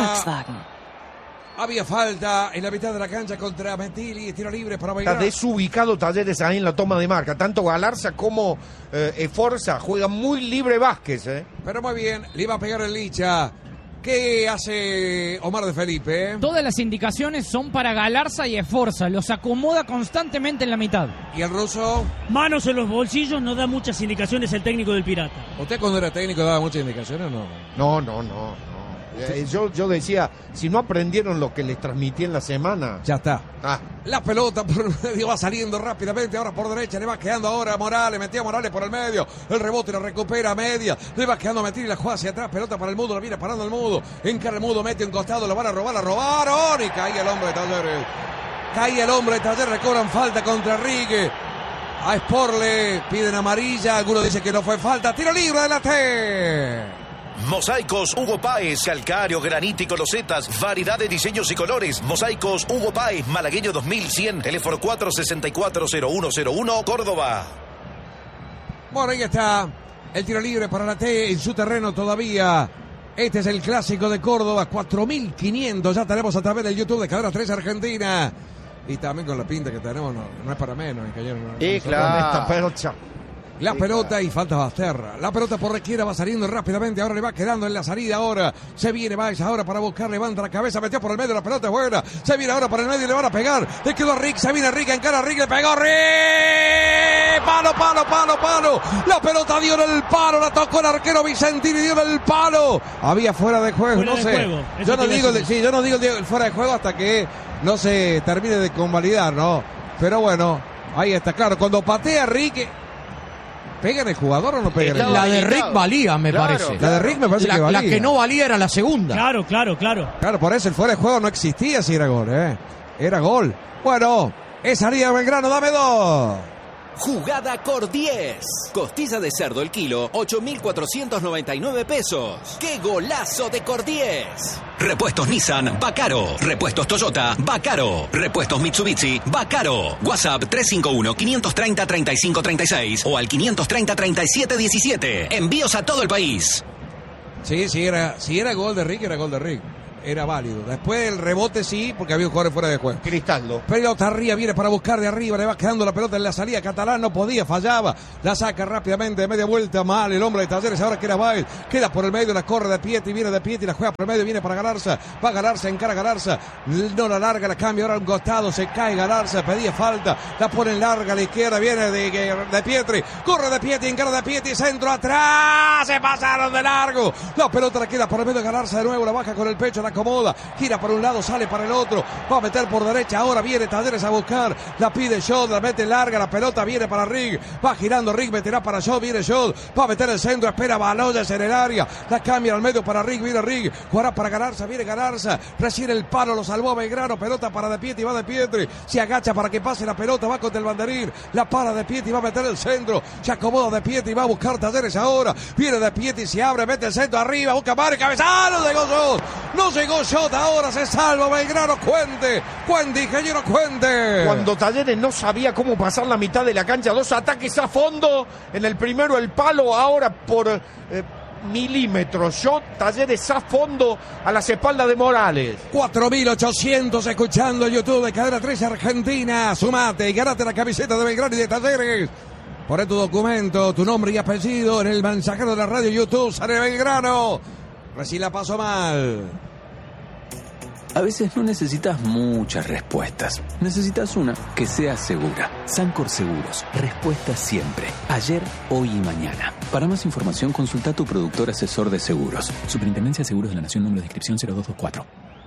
falta en la mitad de la cancha contra Metili, tiro libre para Belgrano. Está desubicado Talleres ahí en la toma de marca. Tanto Galarza como Forza juegan muy libre Vázquez. Pero muy bien, le iba a pegar el Licha. ¿Qué hace Omar de Felipe? Todas las indicaciones son para Galarza y Esforza. Los acomoda constantemente en la mitad. ¿Y el ruso? Manos en los bolsillos, no da muchas indicaciones el técnico del Pirata. ¿Usted cuando era técnico daba muchas indicaciones o no? No. Yo decía, si no aprendieron lo que les transmití en la semana. Ya está. La pelota por medio va saliendo rápidamente, ahora por derecha, le va quedando ahora a Morales, metió a Morales por el medio, el rebote lo recupera a media, le va quedando a Metili, la juega hacia atrás, pelota para el Mudo, la viene parando el Mudo, encara el Mudo, mete un costado, lo van a robar, la robaron y cae el hombre de Talleres, le cobran falta contra Rigue. A Sporle piden amarilla, algunos dicen que no fue falta, tiro libre de la T. Mosaicos Hugo Páez, calcáreo, granítico, losetas, variedad de diseños y colores. Mosaicos Hugo Páez, Malagueño 2100, teléfono 464-0101, Córdoba. Bueno, ahí está el tiro libre para la T en su terreno todavía. Este es el clásico de Córdoba, 4.500, ya tenemos a través del YouTube de Cadena 3 Argentina. Y también con la pinta que tenemos, no es para menos, ingeniero. La pelota y falta Basterra. La pelota por la izquierda va saliendo rápidamente. Ahora le va quedando en la salida. Ahora se viene Baez ahora para buscar. Levanta la cabeza. Metió por el medio. La pelota es buena. Se viene ahora por el medio y le van a pegar. Le quedó a Rick. Se viene Rick. Encara a Rick. Le pegó Rick. Palo. La pelota dio en el palo. La tocó el arquero Vicentini. Dio en el palo. Había fuera de juego. No sé. Yo no digo el fuera de juego hasta que no se termine de convalidar, ¿no? Pero bueno, ahí está. Claro, cuando patea Rick. ¿Pega en el jugador o no pega en el jugador? La de Rick valía, me parece. La de Rick me parece que valía. La que no valía era la segunda. Claro. Claro, por eso el fuera de juego no existía si era gol, Era gol. Bueno, es salida de Belgrano, dame 2. Jugada Cor 10. Costilla de cerdo el kilo, 8.499 pesos. ¡Qué golazo de Cor 10! Repuestos Nissan, va caro. Repuestos Toyota, va caro. Repuestos Mitsubishi, va caro. WhatsApp 351-530-3536 o al 530-3717. Envíos a todo el país. Sí, si era gol de Rick, era gol de Rick. Era válido. Después el rebote sí, porque había un jugador fuera de juego. Cristaldo. Pelota arriba, viene para buscar de arriba, le va quedando la pelota en la salida. Catalán no podía, fallaba. La saca rápidamente, de media vuelta, mal. El hombre de Talleres ahora que era Baez. Queda por el medio, la corre de Pietri, viene de Pietri, la juega por el medio, viene para Galarza. Va Galarza, encara Galarza. No la larga, la cambia ahora a un costado, se cae Galarza, pedía falta. La pone en larga a la izquierda, viene de Pietri. Corre de Pietri, encara de Pietri, centro atrás. Se pasaron de largo. La pelota la queda por el medio de Galarza de nuevo, la baja con el pecho, la acomoda, gira por un lado, sale para el otro, va a meter por derecha, ahora viene Talleres a buscar, la pide Schott, la mete larga, la pelota viene para Rig, va girando Rig, meterá para Schott, viene Schott, va a meter el centro, espera Baloyes en el área, la cambia al medio para Rig, viene Rig, jugará para Galarza, viene Galarza, recibe el palo, lo salvó a Belgrano, pelota para De Pietri, va De Pietri, se agacha para que pase la pelota, va contra el banderín, la para De Pietri, va a meter el centro, se acomoda De Pietri, va a buscar Talleres ahora, viene De Pietri, se abre, mete el centro arriba, busca Mario, cabezazo, no llegó Schott, no llegó Schott, ahora se salva Belgrano, Cuente, ingeniero Cuente. Cuando Talleres no sabía cómo pasar la mitad de la cancha, 2 ataques a fondo, en el primero el palo, ahora por milímetros, Schott, Talleres a fondo a las espaldas de Morales. 4.800 escuchando el YouTube de Cadena 3 Argentina, sumate y ganate la camiseta de Belgrano y de Talleres. Poné tu documento, tu nombre y apellido en el mensajero de la radio YouTube, sale Belgrano. Recién la pasó mal. A veces no necesitas muchas respuestas. Necesitas una que sea segura. Sancor Seguros. Respuesta siempre. Ayer, hoy y mañana. Para más información, consulta a tu productor asesor de seguros. Superintendencia de Seguros de la Nación, número de inscripción 0224.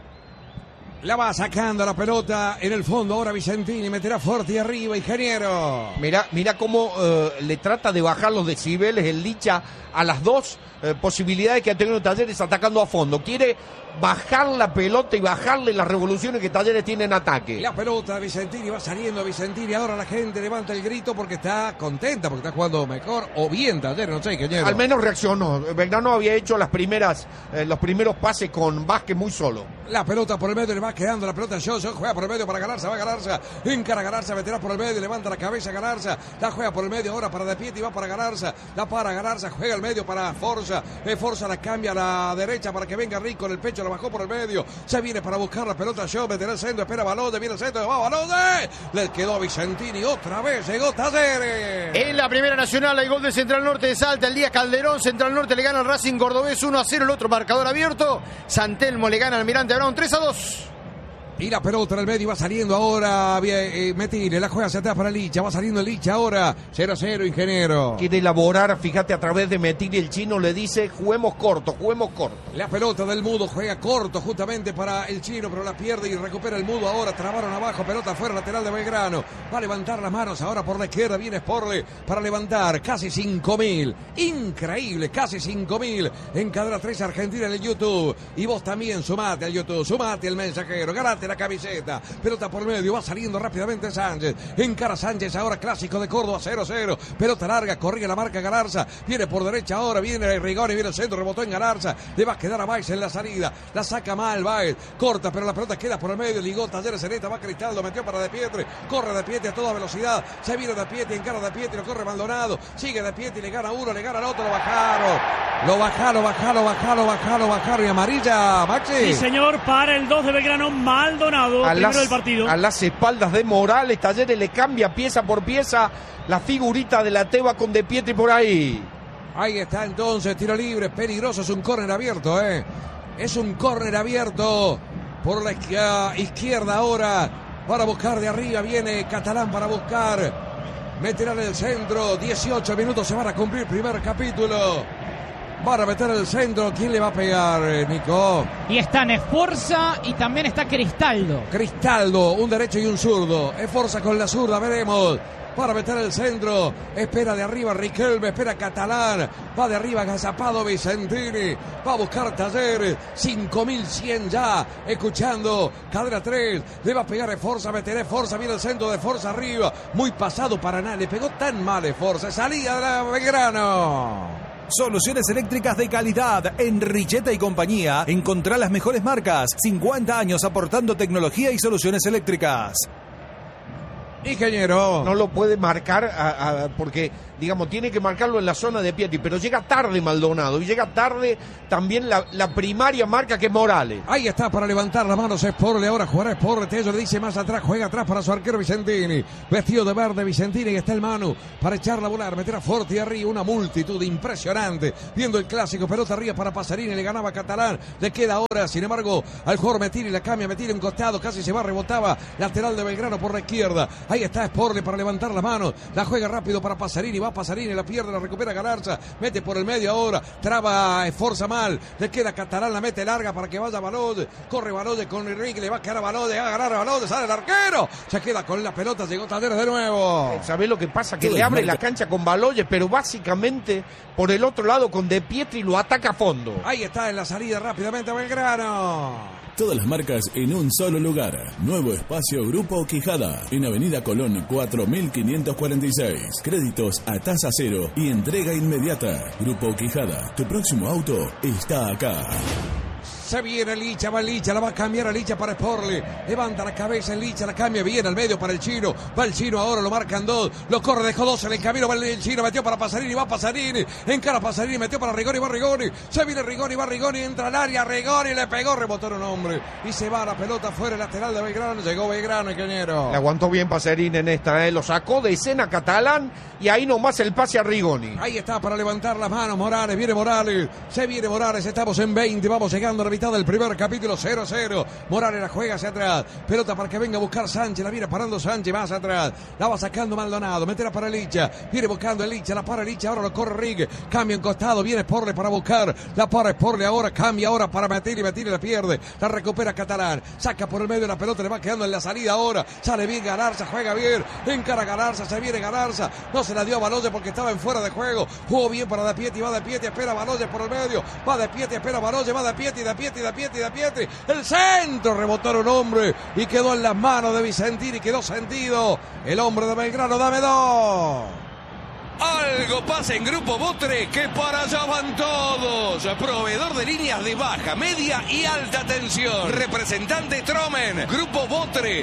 La va sacando la pelota en el fondo. Ahora Vicentini meterá fuerte y arriba, ingeniero. Mira cómo le trata de bajar los decibeles el Licha a las dos posibilidades que ha tenido Talleres atacando a fondo. Quiere bajar la pelota y bajarle las revoluciones que Talleres tiene en ataque. La pelota de Vicentini va saliendo Vicentini. Ahora la gente levanta el grito porque está contenta, porque está jugando mejor o bien Talleres, no sé, ingeniero. Al menos reaccionó. Belgrano había hecho los primeros pases con Vázquez muy solo. La pelota por el medio, le va quedando la pelota Schott, juega por el medio para Galarza, va Galarza, encara Galarza, meterá por el medio, levanta la cabeza Galarza, la juega por el medio ahora para De Pietri, va para Galarza, la para Galarza, juega al medio para Forza, Forza la cambia a la derecha para que venga Rick con el pecho, la bajó por el medio, se viene para buscar la pelota Schott, meterá el centro, espera Baloyes, viene el centro, va Baloyes, le quedó a Vicentini, otra vez llegó Talleres. En la Primera Nacional el gol de Central Norte de Salta, el día Calderón, Central Norte le gana al Racing Cordobés 1-0, el otro marcador abierto, San Telmo le gana al Almirante Brown 3-2. Y la pelota en el medio va saliendo ahora Metile, la juega hacia atrás para Licha, va saliendo Licha ahora, 0-0 ingeniero. Quiere elaborar, fíjate, a través de Metile, el chino le dice juguemos corto. La pelota del Mudo juega corto justamente para el chino, pero la pierde y recupera el Mudo ahora, trabaron abajo, pelota fuera, lateral de Belgrano, va a levantar las manos ahora por la izquierda, viene Sporle para levantar, casi 5.000, increíble, casi 5.000 en Cadena 3 Argentina en el YouTube, y vos también sumate al YouTube, sumate al mensajero, ganate la camiseta, pelota por medio, va saliendo rápidamente Sánchez, encara Sánchez ahora, clásico de Córdoba, 0-0, pelota larga, corría la marca Galarza, viene por derecha ahora, viene Rigoni, viene el centro, rebotó en Galarza, le va a quedar a Baez en la salida, la saca mal Baez, corta, pero la pelota queda por el medio, ligó Talleres en esta, va Cristaldo, metió para De Pietri, corre De Pietri a toda velocidad, se viene De Pietri, encara De Pietri, lo corre Maldonado, sigue De Pietri, le gana uno, le gana al otro, lo bajaron y amarilla, Maxi. Sí señor, para el 2 de Belgrano, Maldonado, primero del partido. A las espaldas de Morales, Talleres le cambia pieza por pieza la figurita de la Teba con De Pietri por ahí. Ahí está entonces, tiro libre, peligroso, es un córner abierto, es un córner abierto por la izquierda ahora, para buscar de arriba, viene Catalán para buscar, meterá en el centro, 18 minutos se van a cumplir, primer capítulo. Para meter el centro, ¿quién le va a pegar, Nico? Y están Esforza y también está Cristaldo. Cristaldo, un derecho y un zurdo. Esforza con la zurda, veremos. Para meter el centro, espera de arriba Riquelme, espera Catalán, va de arriba agazapado Vicentini, va a buscar Taller, 5100 ya, escuchando, cadera 3, le va a pegar Esforza, meterá Esforza, viene el centro de Esforza arriba, muy pasado para nada, le pegó tan mal Esforza, salida de la Belgrano. Soluciones eléctricas de calidad. En Richeta y compañía encontrá las mejores marcas. 50 años aportando tecnología y soluciones eléctricas. Ingeniero. No lo puede marcar porque, digamos, tiene que marcarlo en la zona de Piatti, pero llega tarde Maldonado y llega tarde también la primaria marca que es Morales. Ahí está para levantar las manos Sporle, ahora jugará Sporle, Tello le dice más atrás, juega atrás para su arquero Vicentini, vestido de verde Vicentini, y está el Manu para echarla a volar, meter a Forti arriba, una multitud impresionante, viendo el clásico, pelota arriba para Pasarini, le ganaba Catalán, le queda ahora, sin embargo, al jugador Metini, la cambia, Metini en costado, casi se va, rebotaba, lateral de Belgrano por la izquierda, ahí está Sporle para levantar las manos, la juega rápido para Pasarini, va Pasarini, la pierde, la recupera Galarza, mete por el medio ahora, traba, esforza mal, le queda Catalán, la mete larga para que vaya Balode, corre Balode con Enrique, le va a quedar a Balode, va a ganar a Balode, sale el arquero, se queda con la pelota, llegó Taderos de nuevo. ¿Sabés lo que pasa? Que le abre la cancha con Baloyes, pero básicamente por el otro lado con De Pietri lo ataca a fondo. Ahí está en la salida rápidamente Belgrano. Todas las marcas en un solo lugar. Nuevo espacio Grupo Quijada. En Avenida Colón 4546. Créditos a tasa cero y entrega inmediata. Grupo Quijada. Tu próximo auto está acá. Se viene Licha, va Licha, la va a cambiar a Licha para Sporle. Levanta la cabeza en Licha, la cambia bien al medio para el Chino. Va el Chino ahora, lo marcan dos. Lo corre, dejó dos en el camino. Va el Chino, metió para Pasarini, va Pasarini. Encara Pasarini, metió para Rigoni, va Rigoni. Se viene Rigoni, va Rigoni, entra al área. Rigoni le pegó, rebotó un hombre. Y se va la pelota fuera, el lateral de Belgrano. Llegó Belgrano, ingeniero. Le aguantó bien Pasarini en esta, Lo sacó de escena Catalán y ahí nomás el pase a Rigoni. Ahí está para levantar las manos Morales. Viene Morales, se viene Morales. Estamos en 20, vamos llegando a la mitad del primer capítulo, 0-0. Morales la juega hacia atrás. Pelota para que venga a buscar Sánchez. La viene parando Sánchez más atrás. La va sacando Maldonado. Meterá para Licha. Viene buscando a Licha. La para Licha. Ahora lo corre Rigue. Cambia en costado. Viene Sporle para buscar. La para Sporle ahora. Cambia ahora para Metini. Metini la pierde. La recupera Catalán. Saca por el medio la pelota. Le va quedando en la salida ahora. Sale bien Galarza. Juega bien. Encara Galarza. Se viene Galarza. No se la dio a Baloyes porque estaba en fuera de juego. Jugó bien para De Pietri. Va De Pietri. Espera Baloyes por el medio. Va De Pietri. Espera Baloyes. Va De Pietri. De Pietri. De Pietri. De Pietri. El centro. Rebotaron un hombre. Y quedó en las manos de Vicentini. Quedó sentido. El hombre de Belgrano. Dame dos. Algo pasa en Grupo Botre, que para allá van todos. Proveedor de líneas de baja, media y alta tensión. Representante Tromen. Grupo Botre,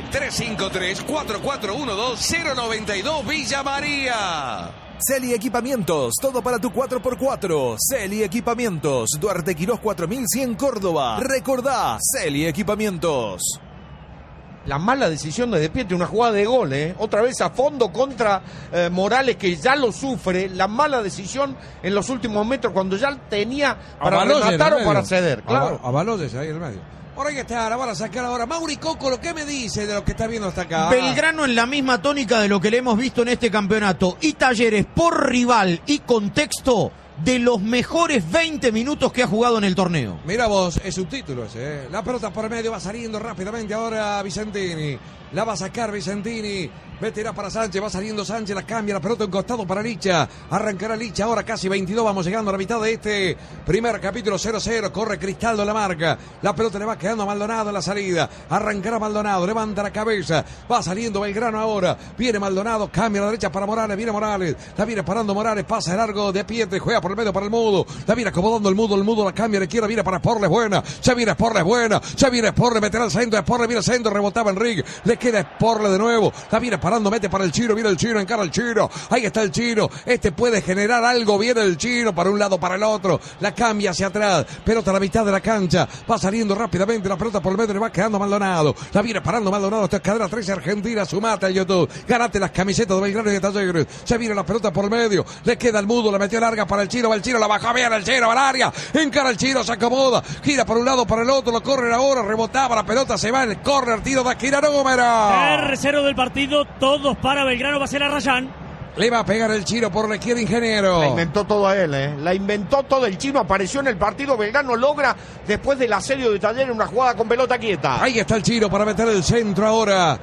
353-4412-092 Villa María. Celi Equipamientos, todo para tu 4x4. Celi Equipamientos, Duarte Quirós 4100 Córdoba. Recordá, Celi Equipamientos. La mala decisión de Pietri, una jugada de gol, otra vez a fondo contra Morales, que ya lo sufre. La mala decisión en los últimos metros, cuando ya tenía para rematar o para ceder. Claro. A Baloyes ahí en el medio. Por ahí está, la van a sacar ahora. Mauri Coco, ¿qué me dice de lo que está viendo hasta acá? Belgrano en la misma tónica de lo que le hemos visto en este campeonato. Y Talleres por rival y contexto de los mejores 20 minutos que ha jugado en el torneo. Mira vos, es subtítulo ese, La pelota por el medio va saliendo rápidamente ahora Vicentini. La va a sacar Vicentini. Meterá para Sánchez, va saliendo Sánchez, la cambia, la pelota en costado para Licha. Arrancará Licha ahora, casi 22, vamos llegando a la mitad de este primer capítulo, 0-0. Corre Cristaldo en la marca. La pelota le va quedando a Maldonado en la salida. Arrancará Maldonado, levanta la cabeza. Va saliendo Belgrano ahora. Viene Maldonado, cambia a la derecha para Morales. Viene Morales, la viene parando Morales. Pasa el largo de Pietri, juega por el medio para el Mudo. La viene acomodando el Mudo la cambia a la izquierda. Viene para Sporle, buena. Se viene Sporle, buena. Se viene Sporle, meterá al centro. Sporle viene al centro, rebotaba Enrique. Le queda Sporle de nuevo. La viene parando, mete para el Chino. Viene el Chino, encara el Chino. Ahí está el Chino. Este puede generar algo. Viene el Chino para un lado, para el otro. La cambia hacia atrás. Pelota a la mitad de la cancha. Va saliendo rápidamente. La pelota por el medio le va quedando Maldonado. La viene parando Maldonado. Esta es cadena 13 Argentina. Sumate a YouTube. Ganate las camisetas de Belgrano y de Talleres. Se viene la pelota por el medio. Le queda el Mudo. La metió larga para el Chino. Va el Chino. La bajó bien el Chino. Va al área. Encara el Chino. Se acomoda. Gira para un lado, para el otro. Lo corre ahora. Rebotaba. La pelota se va. El córner. Tiro de esquina número. Tercero del partido. Todos para Belgrano. Va a ser a Rayán. Le va a pegar el Chino por la izquierda, Ingeniero. La inventó todo a él, La inventó todo. El Chino apareció en el partido. Belgrano logra, después del asedio de Talleres, una jugada con pelota quieta. Ahí está el Chino para meter el centro ahora.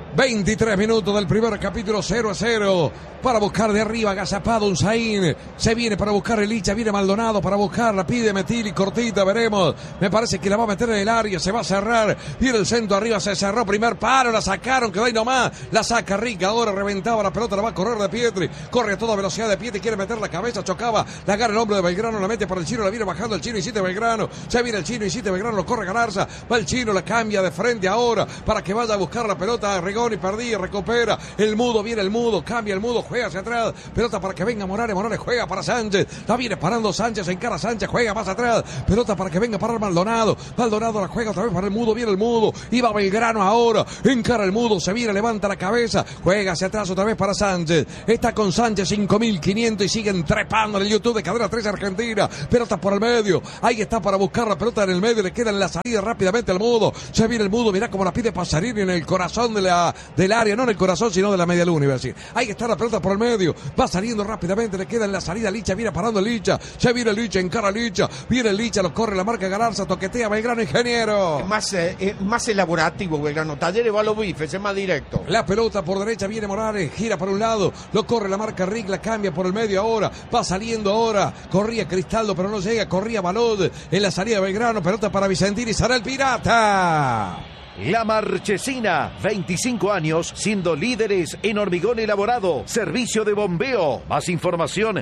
23 minutos del primer capítulo, 0-0. Para buscar de arriba, agazapado Unzaín. Se viene para buscar el Licha, viene Maldonado para buscarla. Pide Metili, cortita, veremos. Me parece que la va a meter en el área, se va a cerrar. Viene el centro arriba, se cerró. Primer paro, la sacaron, quedó ahí nomás. La saca Rica, ahora reventaba la pelota, la va a correr de Pietri. Corre a toda velocidad de Pietri, quiere meter la cabeza, chocaba. La agarra el hombre de Belgrano, la mete para el Chino, la viene bajando el Chino, Insiste Belgrano. Se viene el Chino, Insiste Belgrano, lo corre Galarza. Va el Chino, la cambia de frente ahora para que vaya a buscar la pelota. Rigoni perdía, recupera. El Mudo, viene el Mudo, cambia el Mudo, juega hacia atrás. Pelota para que venga Morales, Morales juega para Sánchez. La viene parando Sánchez, encara Sánchez, juega más atrás. Pelota para que venga para Maldonado. Maldonado la juega otra vez para el Mudo, viene el Mudo. Y va Belgrano ahora, encara el Mudo, se viene, levanta la cabeza. Juega hacia atrás otra vez para Sánchez. Está con Sánchez, 5.500 y siguen trepando en el YouTube de Cadena 3 Argentina. Pelota por el medio. Ahí está para buscar la pelota en el medio. Le queda en la salida rápidamente al Mudo. Se viene el Mudo, mirá cómo la pide Pasarini en el corazón del área. No en el corazón, sino de la media luna, iba a decir. Ahí está la pelota por el medio. Va saliendo rápidamente, le queda en la salida Licha, viene parando Licha. Se viene Licha, encara Licha. Viene Licha, lo corre la marca Galarza, toquetea Belgrano, Ingeniero. Es más elaborativo Belgrano. Talleres va a los bifes, es más directo. La pelota por derecha, viene Morales, gira para un lado, lo corre la marca Rick, la cambia por el medio ahora. Va saliendo ahora. Corría Cristaldo, pero no llega. Corría Balod en la salida de Belgrano. Pelota para Vicentini, será el Pirata. La Marchesina, 25 años siendo líderes en hormigón elaborado, servicio de bombeo. Más información,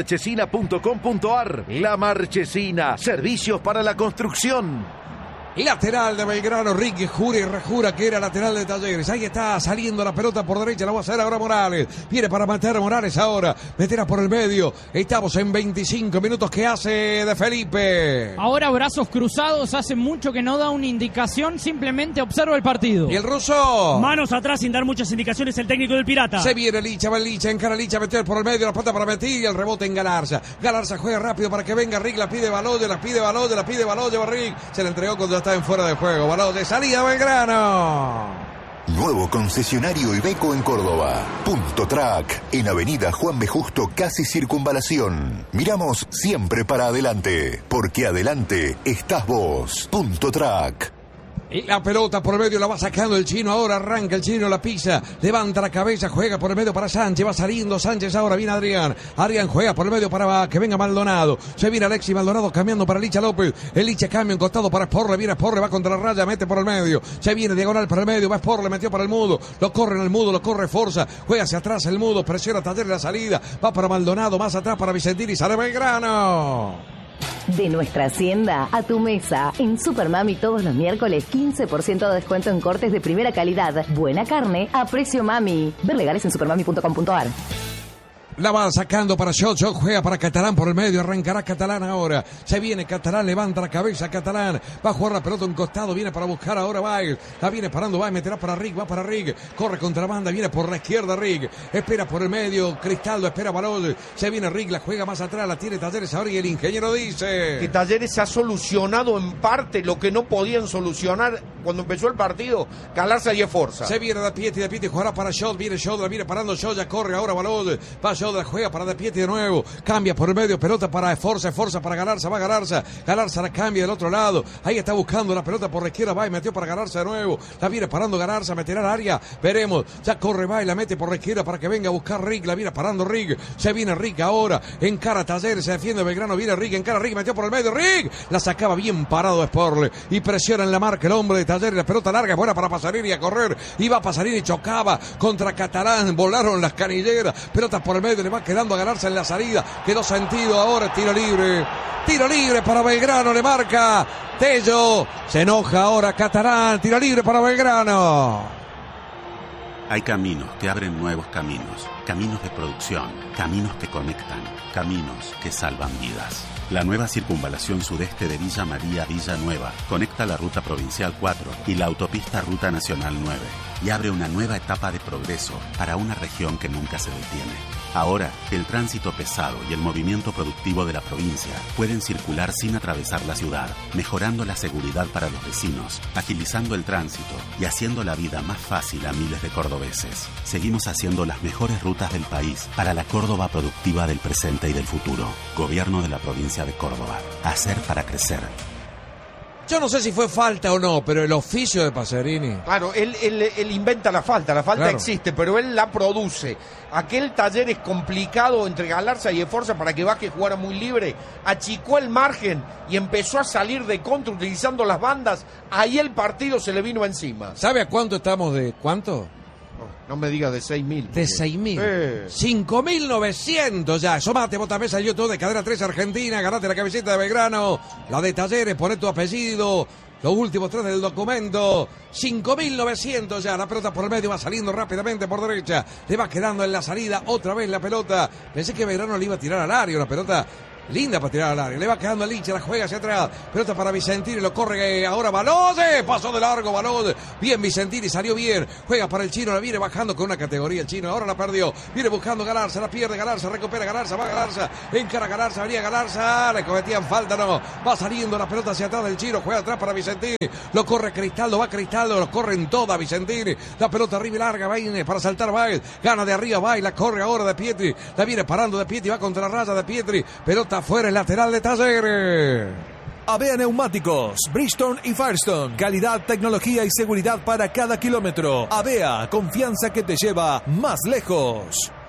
lamarchesina.com.ar. La Marchesina, servicios para la construcción. Lateral de Belgrano, Ricky jura y rejura que era lateral de Talleres. Ahí está saliendo la pelota por derecha, la va a hacer ahora Morales. Viene para meter Morales ahora, meterá por el medio. Estamos en 25 minutos. ¿Qué hace de Felipe? Ahora brazos cruzados, hace mucho que no da una indicación, simplemente observa el partido. ¿Y el ruso? Manos atrás sin dar muchas indicaciones el técnico del Pirata. Se viene Licha, va Licha, encara Licha, meter por el medio, la pelota para meter y el rebote en Galarza. Galarza juega rápido para que venga Rick, la pide Baloye, va Rick. Se la entregó cuando está en fuera de juego. Balón de salida Belgrano. Nuevo concesionario Iveco en Córdoba. Punto Track. En Avenida Juan B. Justo, casi Circunvalación. Miramos siempre para adelante. Porque adelante estás vos. Punto Track. Y la pelota por el medio la va sacando el Chino. Ahora arranca el Chino, la pisa. Levanta la cabeza, juega por el medio para Sánchez. Va saliendo Sánchez ahora, viene Adrián. Adrián juega por el medio para que venga Maldonado. Se viene Alexis Maldonado cambiando para Licha López. El Licha cambia en costado para Sporle. Viene Sporle, va contra la raya, mete por el medio. Se viene diagonal para el medio, va Sporle, metió para el Mudo. Lo corre en el Mudo, lo corre Forza. Juega hacia atrás el Mudo, presiona a Talleres la salida. Va para Maldonado, más atrás para Vicentini. Sale Belgrano. De nuestra hacienda a tu mesa. En Supermami todos los miércoles 15% de descuento en cortes de primera calidad. Buena carne a precio mami. Ver legales en supermami.com.ar. La va sacando para Shot, juega para Catalán por el medio, arrancará Catalán ahora. Se viene Catalán, levanta la cabeza Catalán. Va a jugar la pelota un costado, viene para buscar ahora Baez. La viene parando Baez, meterá para Rick, va para Rick. Corre contra banda, viene por la izquierda Rick. Espera por el medio, Cristaldo, espera Balón. Se viene Rick, la juega más atrás, la tiene Talleres ahora y el Ingeniero dice que Talleres ha solucionado en parte lo que no podían solucionar cuando empezó el partido. Galarza y Forza. Se viene de Pieti jugará para Shot, viene Shot, la viene parando Shot, ya corre ahora Balón. Va Shot, la juega para De Pieti de nuevo, cambia por el medio, pelota para Forza para Galarza, va Galarza la cambia del otro lado, ahí está buscando la pelota por la izquierda, va y metió para Galarza de nuevo, la viene parando Galarza, meterá al área, veremos, ya corre, va y la mete por la izquierda para que venga a buscar Rick, la viene parando Rick, se viene Rick ahora, encara Talleres, se defiende Belgrano, viene Rick, encara Rick, metió por el medio, Rick, la sacaba bien parado Sporle, y presiona en la marca el hombre de Talleres, la pelota larga, buena para Pasarini a correr, iba Pasarini, chocaba contra Catalán, volaron las canilleras, pelota por el medio, le va quedando a Galarza en la salida, quedó sentido ahora, tiro libre para Belgrano, le marca Tello, se enoja ahora Catalán, tiro libre para Belgrano. Hay caminos que abren nuevos caminos, caminos de producción, caminos que conectan, caminos que salvan vidas. La nueva circunvalación sudeste de Villa María Villanueva conecta la ruta provincial 4 y la autopista ruta nacional 9 y abre una nueva etapa de progreso para una región que nunca se detiene. Ahora, el tránsito pesado y el movimiento productivo de la provincia pueden circular sin atravesar la ciudad, mejorando la seguridad para los vecinos, agilizando el tránsito y haciendo la vida más fácil a miles de cordobeses. Seguimos haciendo las mejores rutas del país para la Córdoba productiva del presente y del futuro. Gobierno de la provincia de Córdoba. Hacer para crecer. Yo no sé si fue falta o no, pero el oficio de Pacerini. Claro, él inventa la falta Claro. existe, pero él la produce. Aquel taller es complicado entre Galarza y Esforza para que Vázquez jugara muy libre. Achicó el margen y empezó a salir de contra utilizando las bandas. Ahí el partido se le vino encima. ¿Sabe a cuánto estamos de cuánto? No me digas de 6.000. De 6.000. 5.900 ya. Somate, vos también salió todo de Cadena 3 Argentina. Ganate la camiseta de Belgrano. La de Talleres, poné tu apellido. Los últimos 3 del documento. 5.900 ya. La pelota por el medio va saliendo rápidamente por derecha. Le va quedando en la salida otra vez la pelota. Pensé que Belgrano le iba a tirar al área. La pelota linda para tirar al área. Le va quedando el hincha, la juega hacia atrás. Pelota para Vicentini, lo corre ahora Balode. Pasó de largo Balode. Bien Vicentini, salió bien. Juega para el chino, la viene bajando con una categoría el chino. Ahora la perdió. Viene buscando Galarza, la pierde Galarza, recupera Galarza, va Galarza. Encara Galarza, venía Galarza. Le cometían falta, no. Va saliendo la pelota hacia atrás del chino. Juega atrás para Vicentini. Lo corre Cristaldo, va Cristaldo. Lo corren toda Vicentini. La pelota arriba y larga, va para saltar Baez. Gana de arriba Baez, la corre ahora de Pietri. La viene parando de Pietri, va contra la raya de Pietri. Pelota afuera, el lateral de Talleres. Avea Neumáticos, Bridgestone y Firestone. Calidad, tecnología y seguridad para cada kilómetro. Avea, confianza que te lleva más lejos.